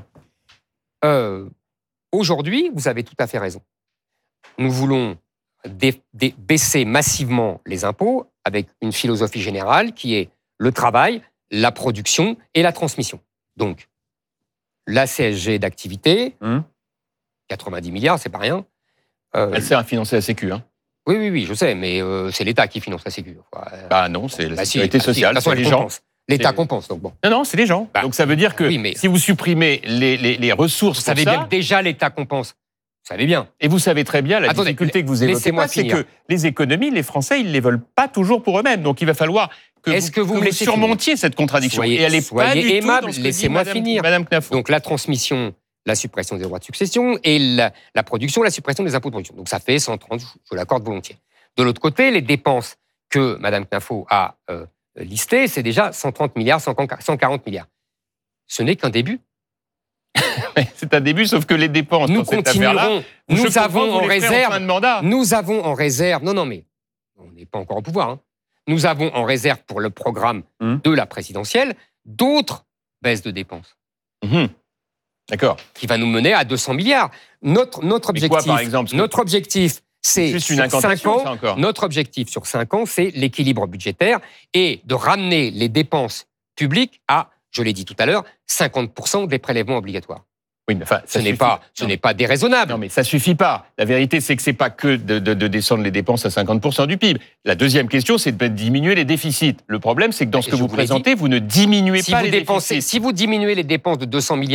[SPEAKER 4] sûr.
[SPEAKER 1] Aujourd'hui, vous avez tout à fait raison. Nous voulons baisser massivement les impôts avec une philosophie générale qui est le travail, la production et la transmission. Donc, la CSG d'activité, 90 milliards, c'est pas rien.
[SPEAKER 4] Elle sert à financer la Sécu. Hein.
[SPEAKER 1] Oui, je sais, mais c'est l'État qui finance la Sécu.
[SPEAKER 4] Bah non, c'est la
[SPEAKER 1] Bah si,
[SPEAKER 4] sécurité
[SPEAKER 1] bah si,
[SPEAKER 4] sociale,
[SPEAKER 1] de toute façon,
[SPEAKER 4] c'est les
[SPEAKER 1] elle
[SPEAKER 4] gens.
[SPEAKER 1] compense. L'État
[SPEAKER 4] C'est-
[SPEAKER 1] compense, donc bon.
[SPEAKER 4] Non, c'est les gens.
[SPEAKER 1] Bah,
[SPEAKER 4] Donc ça veut dire que
[SPEAKER 1] oui, mais-
[SPEAKER 4] si vous supprimez les ressources
[SPEAKER 1] Vous
[SPEAKER 4] pour
[SPEAKER 1] savez
[SPEAKER 4] ça,
[SPEAKER 1] bien que déjà l'État compense. Vous savez bien.
[SPEAKER 4] et vous savez très bien la
[SPEAKER 1] Attendez,
[SPEAKER 4] difficulté que vous évoquez
[SPEAKER 1] laissez-moi
[SPEAKER 4] pas, c'est
[SPEAKER 1] finir.
[SPEAKER 4] que les économies, les Français, ils les veulent pas toujours pour eux-mêmes. Donc il va falloir que vous
[SPEAKER 1] me laissez
[SPEAKER 4] surmontiez cette contradiction.
[SPEAKER 1] Soyez-
[SPEAKER 4] et elle est pas
[SPEAKER 1] soyez
[SPEAKER 4] du
[SPEAKER 1] aimable,
[SPEAKER 4] tout dans ce que
[SPEAKER 1] laissez-moi
[SPEAKER 4] dit Madame-
[SPEAKER 1] finir.
[SPEAKER 4] Madame Knafo.
[SPEAKER 1] Donc la transmission, la suppression des droits de succession et la production, la suppression des impôts de production. Donc ça fait 130, je l'accorde volontiers. De l'autre côté, les dépenses que Mme Knafo a listées, c'est déjà 130 milliards, 140 milliards. Ce n'est qu'un début.
[SPEAKER 4] C'est un début, sauf que les dépenses
[SPEAKER 1] Nous
[SPEAKER 4] dans cette affaire-là,
[SPEAKER 1] continuerons.
[SPEAKER 4] je
[SPEAKER 1] Nous
[SPEAKER 4] comprends
[SPEAKER 1] avons
[SPEAKER 4] que vous
[SPEAKER 1] en
[SPEAKER 4] les ferez
[SPEAKER 1] réserve.
[SPEAKER 4] fin de mandat.
[SPEAKER 1] Nous avons en réserve. Non, mais on n'est pas encore au pouvoir. Hein. Nous avons en réserve pour le programme de la présidentielle d'autres baisses de dépenses
[SPEAKER 4] Mhm. D'accord.
[SPEAKER 1] qui va nous mener à 200 milliards. Notre
[SPEAKER 4] Mais
[SPEAKER 1] objectif,
[SPEAKER 4] quoi, par exemple
[SPEAKER 1] notre objectif, c'est
[SPEAKER 4] Juste une
[SPEAKER 1] sur 5
[SPEAKER 4] incantation,
[SPEAKER 1] ans.
[SPEAKER 4] ça encore.
[SPEAKER 1] Notre objectif sur 5 ans, c'est l'équilibre budgétaire et de ramener les dépenses publiques à, je l'ai dit tout à l'heure, 50% des prélèvements obligatoires.
[SPEAKER 4] Oui, mais enfin,
[SPEAKER 1] Ce n'est pas déraisonnable.
[SPEAKER 4] Non, mais ça suffit pas. La vérité, c'est que c'est pas que de descendre les dépenses à 50% du PIB. La deuxième question, c'est de diminuer les déficits. Le problème, c'est que dans ce
[SPEAKER 1] Et
[SPEAKER 4] que
[SPEAKER 1] je
[SPEAKER 4] vous
[SPEAKER 1] vous l'ai
[SPEAKER 4] présentez, vous ne diminuez
[SPEAKER 1] Si
[SPEAKER 4] pas
[SPEAKER 1] vous,
[SPEAKER 4] les déficits.
[SPEAKER 1] si vous diminuez les dépenses de 200 milliards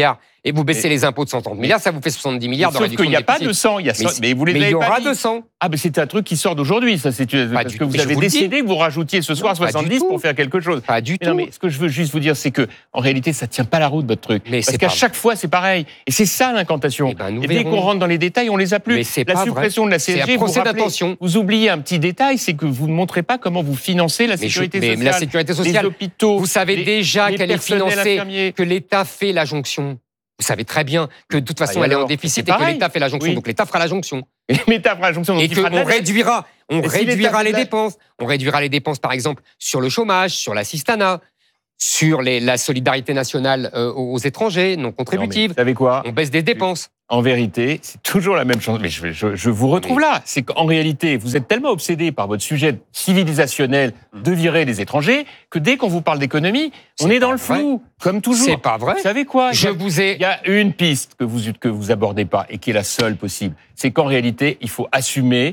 [SPEAKER 1] et vous baissez les impôts de 130 milliards, ça vous fait 70 milliards de
[SPEAKER 4] Sauf
[SPEAKER 1] réduction
[SPEAKER 4] qu'il n'y a
[SPEAKER 1] de
[SPEAKER 4] pas
[SPEAKER 1] déficit.
[SPEAKER 4] de 100, il y a 100, mais vous les
[SPEAKER 1] Mais il
[SPEAKER 4] avez
[SPEAKER 1] y
[SPEAKER 4] pas
[SPEAKER 1] aura
[SPEAKER 4] dit.
[SPEAKER 1] 200.
[SPEAKER 4] Ah, mais c'est un truc qui sort d'aujourd'hui, ça, parce
[SPEAKER 1] du
[SPEAKER 4] que
[SPEAKER 1] tout.
[SPEAKER 4] vous
[SPEAKER 1] Mais je
[SPEAKER 4] avez
[SPEAKER 1] vous le dis.
[SPEAKER 4] décidé que vous rajoutiez ce soir
[SPEAKER 1] Non, pas du
[SPEAKER 4] 70
[SPEAKER 1] tout.
[SPEAKER 4] pour faire quelque chose.
[SPEAKER 1] Pas du
[SPEAKER 4] Mais non,
[SPEAKER 1] tout.
[SPEAKER 4] mais ce que je veux juste vous dire, c'est que, en réalité, ça tient pas la route, votre truc.
[SPEAKER 1] Mais
[SPEAKER 4] Parce
[SPEAKER 1] c'est
[SPEAKER 4] qu'à
[SPEAKER 1] pas
[SPEAKER 4] chaque fois, c'est pareil. Et c'est ça, l'incantation.
[SPEAKER 1] Eh ben, nous
[SPEAKER 4] Et dès
[SPEAKER 1] verrons.
[SPEAKER 4] qu'on rentre dans les détails, on les a plus.
[SPEAKER 1] Mais c'est
[SPEAKER 4] La
[SPEAKER 1] pas
[SPEAKER 4] suppression
[SPEAKER 1] vrai.
[SPEAKER 4] de la
[SPEAKER 1] C'est
[SPEAKER 4] CSG,
[SPEAKER 1] un
[SPEAKER 4] vous
[SPEAKER 1] procès
[SPEAKER 4] rappelez,
[SPEAKER 1] d'intention.
[SPEAKER 4] vous oubliez un petit détail, c'est que vous ne montrez pas comment vous financez la sécurité
[SPEAKER 1] mais
[SPEAKER 4] sociale.
[SPEAKER 1] la sécurité
[SPEAKER 4] les
[SPEAKER 1] sociale,
[SPEAKER 4] hôpitaux.
[SPEAKER 1] vous savez déjà
[SPEAKER 4] les
[SPEAKER 1] qu'elle est
[SPEAKER 4] personnels
[SPEAKER 1] financée,
[SPEAKER 4] infirmiers.
[SPEAKER 1] que l'État fait la jonction. Vous savez très bien que de toute façon,
[SPEAKER 4] et
[SPEAKER 1] elle est en
[SPEAKER 4] alors,
[SPEAKER 1] déficit
[SPEAKER 4] c'est
[SPEAKER 1] et que
[SPEAKER 4] pareil.
[SPEAKER 1] l'État fait la jonction.
[SPEAKER 4] Oui.
[SPEAKER 1] Donc l'État fera la jonction.
[SPEAKER 4] Mais t'as la jonction, donc
[SPEAKER 1] Et
[SPEAKER 4] il fera de
[SPEAKER 1] qu'on
[SPEAKER 4] la dette.
[SPEAKER 1] réduira,
[SPEAKER 4] Et si l'État fait
[SPEAKER 1] les
[SPEAKER 4] de la-
[SPEAKER 1] dépenses. On réduira les dépenses, par exemple, sur le chômage, sur l'assistanat, sur la solidarité nationale aux étrangers, non
[SPEAKER 4] Non, mais
[SPEAKER 1] contributive.
[SPEAKER 4] vous savez quoi?
[SPEAKER 1] On baisse des dépenses.
[SPEAKER 4] En vérité, c'est toujours la même chose. Mais je vous retrouve là. C'est qu'en réalité, vous êtes tellement obsédé par votre sujet civilisationnel de virer les étrangers que dès qu'on vous parle d'économie, on
[SPEAKER 1] C'est
[SPEAKER 4] est dans
[SPEAKER 1] pas
[SPEAKER 4] le flou, comme toujours.
[SPEAKER 1] C'est pas vrai.
[SPEAKER 4] Vous savez quoi? Il y a une piste que vous abordez pas et qui est la seule possible. C'est qu'en réalité, il faut assumer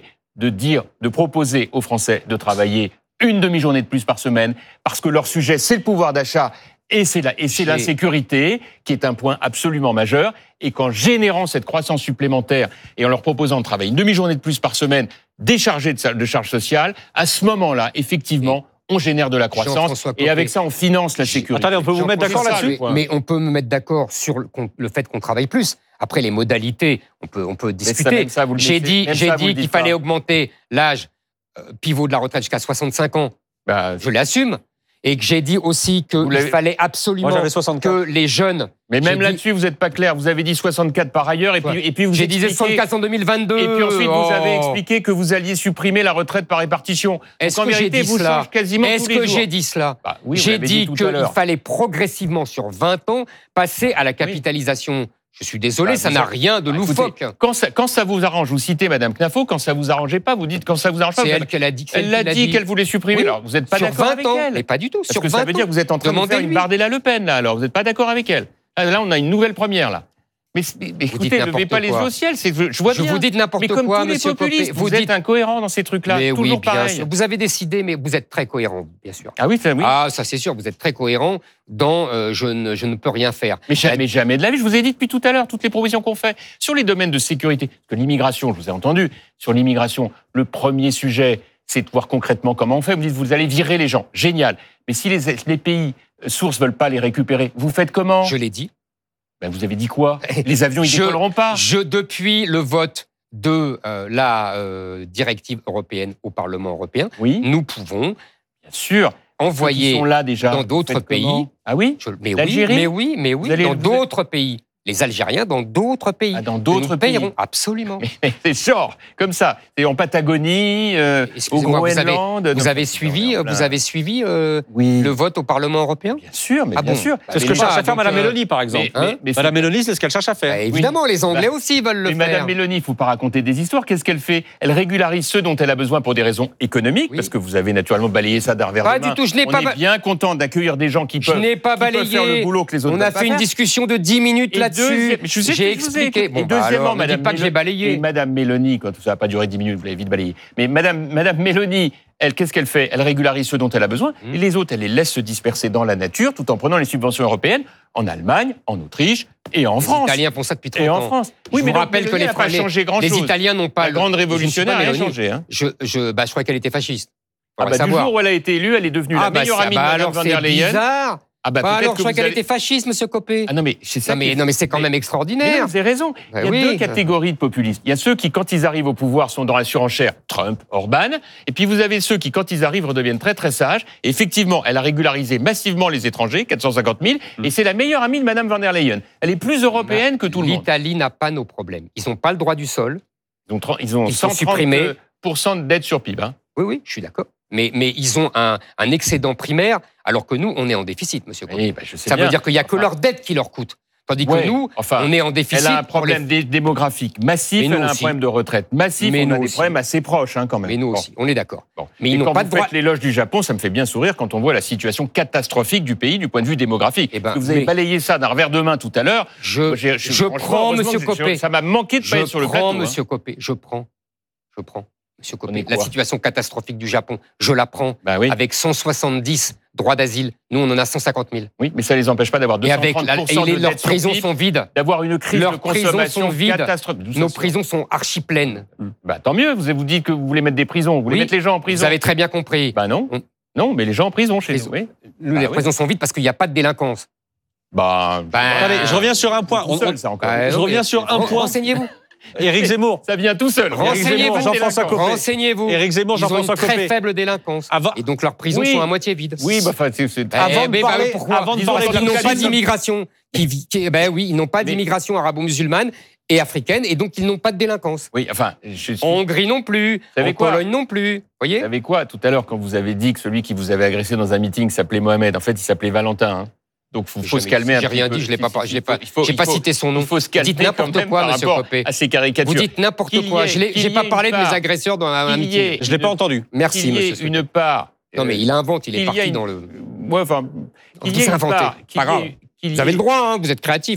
[SPEAKER 4] de proposer aux Français de travailler une demi-journée de plus par semaine parce que leur sujet, c'est le pouvoir d'achat et c'est l'insécurité qui est un point absolument majeur. Et qu'en générant cette croissance supplémentaire et en leur proposant de travailler une demi-journée de plus par semaine, déchargée de charges sociales, à ce moment-là, effectivement, on génère de la croissance.
[SPEAKER 1] Jean-François
[SPEAKER 4] Et avec ça, on finance la sécurité.
[SPEAKER 2] Attendez, on peut vous mettre d'accord
[SPEAKER 1] Jean-François,
[SPEAKER 2] là-dessus?
[SPEAKER 1] Mais on peut me mettre d'accord sur le fait qu'on travaille plus. Après, les modalités, on peut discuter.
[SPEAKER 4] même ça, vous le
[SPEAKER 1] J'ai
[SPEAKER 4] mettez.
[SPEAKER 1] dit
[SPEAKER 4] Même ça, vous le
[SPEAKER 1] qu'il
[SPEAKER 4] dites
[SPEAKER 1] fallait
[SPEAKER 4] pas.
[SPEAKER 1] augmenter l'âge pivot de la retraite jusqu'à 65 ans.
[SPEAKER 4] Bah,
[SPEAKER 1] Je l'assume. Et que j'ai dit aussi
[SPEAKER 4] Vous
[SPEAKER 1] qu'il
[SPEAKER 4] l'avez-
[SPEAKER 1] fallait absolument
[SPEAKER 2] Moi, j'avais 64.
[SPEAKER 1] que les jeunes...
[SPEAKER 4] mais même
[SPEAKER 1] J'ai dit-
[SPEAKER 4] là-dessus, vous n'êtes pas clair. Vous avez dit 64 par ailleurs, et puis vous
[SPEAKER 1] J'ai dit
[SPEAKER 4] expliquez-
[SPEAKER 1] 64 en 2022.
[SPEAKER 4] Et puis ensuite, vous avez
[SPEAKER 1] Oh.
[SPEAKER 4] expliqué que vous alliez supprimer la retraite par répartition.
[SPEAKER 1] Est-ce
[SPEAKER 4] Donc, en
[SPEAKER 1] que j'ai
[SPEAKER 4] vérité,
[SPEAKER 1] dit
[SPEAKER 4] vous
[SPEAKER 1] cela
[SPEAKER 4] changez quasiment
[SPEAKER 1] Est-ce
[SPEAKER 4] tous les
[SPEAKER 1] que
[SPEAKER 4] jours.
[SPEAKER 1] j'ai dit cela
[SPEAKER 4] Bah oui, vous
[SPEAKER 1] J'ai
[SPEAKER 4] l'avez
[SPEAKER 1] dit
[SPEAKER 4] tout à
[SPEAKER 1] qu'il
[SPEAKER 4] l'heure.
[SPEAKER 1] fallait progressivement, sur 20 ans, passer à la capitalisation. Je suis désolé,
[SPEAKER 4] Bah,
[SPEAKER 1] ça
[SPEAKER 4] vous
[SPEAKER 1] n'a
[SPEAKER 4] avez-
[SPEAKER 1] rien de
[SPEAKER 4] Bah,
[SPEAKER 1] loufoque.
[SPEAKER 4] écoutez, quand ça vous arrange, vous citez Madame Knafo, quand ça vous arrangeait pas, vous dites quand ça vous arrange pas.
[SPEAKER 1] C'est
[SPEAKER 4] vous
[SPEAKER 1] elle
[SPEAKER 4] avez-
[SPEAKER 1] qui l'a dit.
[SPEAKER 4] Elle l'a dit qu'elle voulait supprimer.
[SPEAKER 1] Oui.
[SPEAKER 4] Alors, vous n'êtes pas
[SPEAKER 1] sur
[SPEAKER 4] d'accord
[SPEAKER 1] 20
[SPEAKER 4] avec
[SPEAKER 1] ans.
[SPEAKER 4] elle.
[SPEAKER 1] Mais pas du tout.
[SPEAKER 4] Parce
[SPEAKER 1] Sur
[SPEAKER 4] que
[SPEAKER 1] 20
[SPEAKER 4] ça veut dire que vous êtes en train de faire une
[SPEAKER 1] Demandez-lui.
[SPEAKER 4] Bardella Le Pen, là, alors. Vous n'êtes pas d'accord avec elle. Ah, là, on a une nouvelle première, là. Mais écoutez, ne levez
[SPEAKER 1] n'importe
[SPEAKER 4] pas les
[SPEAKER 1] quoi.
[SPEAKER 4] yeux au ciel. Je vois
[SPEAKER 1] Je
[SPEAKER 4] bien.
[SPEAKER 1] vous dis n'importe
[SPEAKER 4] Mais comme
[SPEAKER 1] quoi,
[SPEAKER 4] tous les
[SPEAKER 1] monsieur
[SPEAKER 4] populistes,
[SPEAKER 1] Copé.
[SPEAKER 4] vous êtes incohérent dans ces trucs-là.
[SPEAKER 1] Mais
[SPEAKER 4] Toujours
[SPEAKER 1] oui, bien
[SPEAKER 4] pareil.
[SPEAKER 1] sûr. Vous avez décidé, mais vous êtes très cohérent, bien sûr.
[SPEAKER 4] Ah oui, ça, oui.
[SPEAKER 1] Ah, ça c'est sûr, vous êtes très cohérent dans je ne peux rien faire.
[SPEAKER 4] Mais jamais de la vie. Je vous ai dit depuis tout à l'heure toutes les propositions qu'on fait sur les domaines de sécurité. Parce que l'immigration, je vous ai entendu, sur l'immigration, le premier sujet, c'est de voir concrètement comment on fait. Vous dites, vous allez virer les gens. Génial. Mais si les pays sources veulent pas les récupérer, vous faites comment?
[SPEAKER 1] Je l'ai dit.
[SPEAKER 4] Ben, vous avez dit quoi? Les avions, ils
[SPEAKER 1] Je-
[SPEAKER 4] décolleront pas.
[SPEAKER 1] Depuis le vote de la directive européenne au Parlement européen,
[SPEAKER 4] Oui,
[SPEAKER 1] nous pouvons
[SPEAKER 4] bien sûr. Ceux qui
[SPEAKER 1] envoyer
[SPEAKER 4] sont là déjà.
[SPEAKER 1] dans
[SPEAKER 4] vous
[SPEAKER 1] d'autres
[SPEAKER 4] faites
[SPEAKER 1] pays.
[SPEAKER 4] comment? Ah oui?
[SPEAKER 1] Mais oui,
[SPEAKER 4] L'Algérie
[SPEAKER 1] mais oui,
[SPEAKER 4] Vous allez-
[SPEAKER 1] dans
[SPEAKER 4] vous
[SPEAKER 1] d'autres pays. Les Algériens dans d'autres pays.
[SPEAKER 4] Ah, dans
[SPEAKER 1] Que
[SPEAKER 4] d'autres
[SPEAKER 1] nous
[SPEAKER 4] pays.
[SPEAKER 1] payerons, absolument.
[SPEAKER 4] C'est genre, comme ça. C'est en Patagonie, au
[SPEAKER 1] Excusez-moi,
[SPEAKER 4] Groenland.
[SPEAKER 1] vous avez suivi
[SPEAKER 4] Oui.
[SPEAKER 1] le vote au Parlement européen?
[SPEAKER 4] Bien sûr, mais
[SPEAKER 1] Ah
[SPEAKER 4] bien
[SPEAKER 1] bon
[SPEAKER 4] sûr.
[SPEAKER 2] C'est ce
[SPEAKER 1] Mais
[SPEAKER 2] que
[SPEAKER 1] les
[SPEAKER 2] cherche
[SPEAKER 1] gens,
[SPEAKER 2] à faire
[SPEAKER 1] donc,
[SPEAKER 2] Mme Mélanie, par exemple.
[SPEAKER 4] mais
[SPEAKER 2] Mme Mélanie, c'est ce qu'elle cherche à faire.
[SPEAKER 1] Bah, évidemment, les Anglais aussi veulent le
[SPEAKER 4] Mais
[SPEAKER 1] faire.
[SPEAKER 4] Madame Mélanie, il ne faut pas raconter des histoires. Qu'est-ce qu'elle fait? Elle régularise ceux dont elle a besoin pour des raisons économiques,
[SPEAKER 1] Oui.
[SPEAKER 4] parce que vous avez naturellement balayé ça d'un revers
[SPEAKER 1] Pas
[SPEAKER 4] de main.
[SPEAKER 1] du tout, je n'ai pas
[SPEAKER 4] On est bien content d'accueillir des gens qui
[SPEAKER 1] Je
[SPEAKER 4] peuvent,
[SPEAKER 1] n'ai pas
[SPEAKER 4] qui peuvent
[SPEAKER 1] balayé.
[SPEAKER 4] faire le boulot que les autres
[SPEAKER 1] On
[SPEAKER 4] ne
[SPEAKER 1] a
[SPEAKER 4] peuvent pas
[SPEAKER 1] fait une
[SPEAKER 4] faire.
[SPEAKER 1] discussion de 10 minutes
[SPEAKER 4] Et
[SPEAKER 1] là-dessus.
[SPEAKER 4] je sais
[SPEAKER 1] J'ai
[SPEAKER 4] que je vous ai
[SPEAKER 1] expliqué.
[SPEAKER 4] écouté.
[SPEAKER 1] Bon,
[SPEAKER 4] Et
[SPEAKER 1] bah
[SPEAKER 4] deuxièmement,
[SPEAKER 1] alors, ne dites pas que j'ai balayé.
[SPEAKER 4] Et Madame Mélanie, quand ça n'a pas duré 10 minutes, vous l'avez vite balayé. Mais Madame Mélanie, elle, qu'est-ce qu'elle fait? Elle régularise ceux dont elle a besoin. Et les autres, elle les laisse se disperser dans la nature tout en prenant les subventions européennes en Allemagne, en Autriche et en
[SPEAKER 1] Les
[SPEAKER 4] France.
[SPEAKER 1] Italiens font ça depuis 30
[SPEAKER 4] Et en
[SPEAKER 1] ans.
[SPEAKER 4] France.
[SPEAKER 1] Je vous
[SPEAKER 4] donc
[SPEAKER 1] rappelle que
[SPEAKER 4] Mélanie n'a pas changé grand-chose.
[SPEAKER 1] les Italiens n'ont pas...
[SPEAKER 4] La grande révolutionnaire n'a rien
[SPEAKER 1] Mélanie.
[SPEAKER 4] changé. Hein.
[SPEAKER 1] Je crois qu'elle était fasciste.
[SPEAKER 4] Ah
[SPEAKER 1] Faudrait
[SPEAKER 4] bah, du
[SPEAKER 1] savoir.
[SPEAKER 4] jour où elle a été élue, elle est devenue la meilleure amie de Madame
[SPEAKER 1] alors
[SPEAKER 4] van
[SPEAKER 1] c'est
[SPEAKER 4] der Leyen.
[SPEAKER 1] bizarre.
[SPEAKER 4] Ah bah,
[SPEAKER 1] Bah
[SPEAKER 4] peut-être
[SPEAKER 1] alors,
[SPEAKER 4] que
[SPEAKER 1] je crois
[SPEAKER 4] vous
[SPEAKER 1] qu'elle
[SPEAKER 4] allez-
[SPEAKER 1] était fasciste, monsieur Copé.
[SPEAKER 4] Ah non mais c'est ça.
[SPEAKER 1] Non mais c'est quand même
[SPEAKER 4] Mais non,
[SPEAKER 1] extraordinaire.
[SPEAKER 4] vous avez raison. Il y a
[SPEAKER 1] oui.
[SPEAKER 4] deux catégories de populistes. Il y a ceux qui, quand ils arrivent au pouvoir, sont dans la surenchère, Trump, Orban. Et puis vous avez ceux qui, quand ils arrivent, redeviennent très très sages. Et effectivement, elle a régularisé massivement les étrangers, 450 000. Et c'est la meilleure amie de Madame van der Leyen. Elle est plus européenne que tout le monde.
[SPEAKER 1] L'Italie n'a pas nos problèmes. Ils n'ont pas le droit du sol.
[SPEAKER 4] Ils ont
[SPEAKER 1] Ils sont supprimés.
[SPEAKER 4] 130% de dette sur PIB. Hein.
[SPEAKER 1] Oui, je suis d'accord. Mais ils ont un excédent primaire, alors que nous, on est en déficit, monsieur Copé.
[SPEAKER 4] Oui, bah, je sais
[SPEAKER 1] Ça
[SPEAKER 4] bien.
[SPEAKER 1] veut dire qu'il n'y a que
[SPEAKER 4] Enfin,
[SPEAKER 1] leur dette qui leur coûte. Tandis
[SPEAKER 4] ouais,
[SPEAKER 1] que nous,
[SPEAKER 4] enfin,
[SPEAKER 1] on est en déficit.
[SPEAKER 4] Elle a un
[SPEAKER 1] pour les-
[SPEAKER 4] problème démographique massif,
[SPEAKER 1] Mais nous
[SPEAKER 4] elle a un
[SPEAKER 1] aussi.
[SPEAKER 4] problème de retraite massif,
[SPEAKER 1] Mais
[SPEAKER 4] on a
[SPEAKER 1] nous
[SPEAKER 4] des
[SPEAKER 1] aussi.
[SPEAKER 4] problèmes assez proches hein, quand même.
[SPEAKER 1] Mais nous
[SPEAKER 4] Bon.
[SPEAKER 1] aussi, on est d'accord.
[SPEAKER 4] Bon.
[SPEAKER 1] Mais
[SPEAKER 4] Et
[SPEAKER 1] ils n'ont
[SPEAKER 4] quand
[SPEAKER 1] pas
[SPEAKER 4] vous
[SPEAKER 1] de droit.
[SPEAKER 4] faites l'éloge du Japon, ça me fait bien sourire quand on voit la situation catastrophique du pays du point de vue démographique.
[SPEAKER 1] Eh ben,
[SPEAKER 4] Parce que vous avez
[SPEAKER 1] mais-
[SPEAKER 4] balayé ça d'un revers de main tout à l'heure.
[SPEAKER 1] Je
[SPEAKER 4] Franchement,
[SPEAKER 1] prends,
[SPEAKER 4] heureusement
[SPEAKER 1] monsieur
[SPEAKER 4] que
[SPEAKER 1] Copé.
[SPEAKER 4] ça m'a manqué de pas être sur le plateau.
[SPEAKER 1] Je prends,
[SPEAKER 4] hein.
[SPEAKER 1] monsieur Copé. Je prends. Monsieur Copé,
[SPEAKER 4] Prenez
[SPEAKER 1] la
[SPEAKER 4] quoi
[SPEAKER 1] situation catastrophique du Japon, je la prends.
[SPEAKER 4] Bah oui.
[SPEAKER 1] Avec 170 droits d'asile. Nous, on en a 150 000.
[SPEAKER 4] Oui, mais ça les empêche pas d'avoir 230%
[SPEAKER 1] Leurs
[SPEAKER 4] de
[SPEAKER 1] prisons
[SPEAKER 4] dette sur
[SPEAKER 1] sont vides.
[SPEAKER 4] d'avoir une crise
[SPEAKER 1] Leurs
[SPEAKER 4] de
[SPEAKER 1] prisons
[SPEAKER 4] consommation
[SPEAKER 1] sont vides.
[SPEAKER 4] catastrophique.
[SPEAKER 1] Nos prisons sont archi pleines.
[SPEAKER 4] Bah, tant mieux, vous dites que vous voulez mettre des prisons, vous voulez
[SPEAKER 1] Oui,
[SPEAKER 4] mettre les gens en prison.
[SPEAKER 1] Vous avez très bien compris.
[SPEAKER 4] Bah non, non, mais les gens en prison chez nous, oui.
[SPEAKER 1] Nous, les prisons sont vides parce qu'il n'y a pas de délinquance.
[SPEAKER 2] Attendez, je reviens sur un point.
[SPEAKER 4] Tout seul, ça encore.
[SPEAKER 2] Je reviens sur un point.
[SPEAKER 1] Renseignez-vous.
[SPEAKER 2] Éric Zemmour.
[SPEAKER 4] Ça vient tout seul.
[SPEAKER 1] Renseignez-vous,
[SPEAKER 2] Jean-François Copé.
[SPEAKER 1] Renseignez-vous.
[SPEAKER 2] Éric Zemmour,
[SPEAKER 1] Ils ont une
[SPEAKER 2] Jean-François
[SPEAKER 1] très
[SPEAKER 2] Copé.
[SPEAKER 1] faible délinquance.
[SPEAKER 2] Avant-
[SPEAKER 1] Et donc leurs prisons
[SPEAKER 4] Oui.
[SPEAKER 1] sont à moitié vides.
[SPEAKER 4] Oui, bah, enfin, c'est
[SPEAKER 2] Avant de
[SPEAKER 1] mais
[SPEAKER 2] parler-
[SPEAKER 1] pourquoi
[SPEAKER 2] avant de
[SPEAKER 1] Disons
[SPEAKER 2] parler
[SPEAKER 1] parce qu'ils
[SPEAKER 2] de
[SPEAKER 1] n'ont pas
[SPEAKER 2] capitalisme.
[SPEAKER 1] d'immigration. Ils n'ont pas
[SPEAKER 4] Mais-
[SPEAKER 1] d'immigration arabo-musulmane et africaine, et donc ils n'ont pas de délinquance.
[SPEAKER 4] Oui, enfin, je suis.
[SPEAKER 1] En Hongrie non plus,
[SPEAKER 4] savez
[SPEAKER 1] en
[SPEAKER 4] quoi
[SPEAKER 1] Pologne non plus. Vous voyez
[SPEAKER 4] Vous savez quoi, tout à l'heure, quand vous avez dit que celui qui vous avait agressé dans un meeting s'appelait Mohamed, en fait, il s'appelait Valentin. Hein. Donc, il faut se calmer un
[SPEAKER 1] J'ai
[SPEAKER 4] petit
[SPEAKER 1] rien
[SPEAKER 4] peu.
[SPEAKER 1] dit, je l'ai pas,
[SPEAKER 4] Il faut-
[SPEAKER 1] j'ai pas cité son nom.
[SPEAKER 4] Il faut se calmer
[SPEAKER 1] Dites n'importe
[SPEAKER 4] quand même
[SPEAKER 1] quoi,
[SPEAKER 4] par
[SPEAKER 1] monsieur
[SPEAKER 4] rapport
[SPEAKER 1] Copé.
[SPEAKER 4] à ces caricatures.
[SPEAKER 1] Vous dites n'importe
[SPEAKER 4] Qu'il y
[SPEAKER 1] quoi.
[SPEAKER 4] ait-
[SPEAKER 1] J'ai
[SPEAKER 4] qu'il y
[SPEAKER 1] pas
[SPEAKER 4] ait
[SPEAKER 1] parlé
[SPEAKER 4] une
[SPEAKER 1] de mes
[SPEAKER 4] part-
[SPEAKER 1] agresseurs dans un
[SPEAKER 4] qu'il y ait
[SPEAKER 1] meeting.
[SPEAKER 2] Je l'ai pas entendu.
[SPEAKER 1] Merci,
[SPEAKER 4] qu'il y ait
[SPEAKER 1] monsieur.
[SPEAKER 4] une part.
[SPEAKER 1] Non, mais il invente, il est
[SPEAKER 4] qu'il y ait
[SPEAKER 1] parti
[SPEAKER 4] une-
[SPEAKER 1] dans le.
[SPEAKER 4] Ouais, enfin, qu'il y ait
[SPEAKER 1] C'est
[SPEAKER 4] une
[SPEAKER 1] inventé.
[SPEAKER 4] part, qu'il
[SPEAKER 1] Pas
[SPEAKER 4] y ait-
[SPEAKER 1] grave.
[SPEAKER 4] qu'il y
[SPEAKER 1] Vous avez
[SPEAKER 4] ait-
[SPEAKER 1] le droit, hein, vous êtes créatif.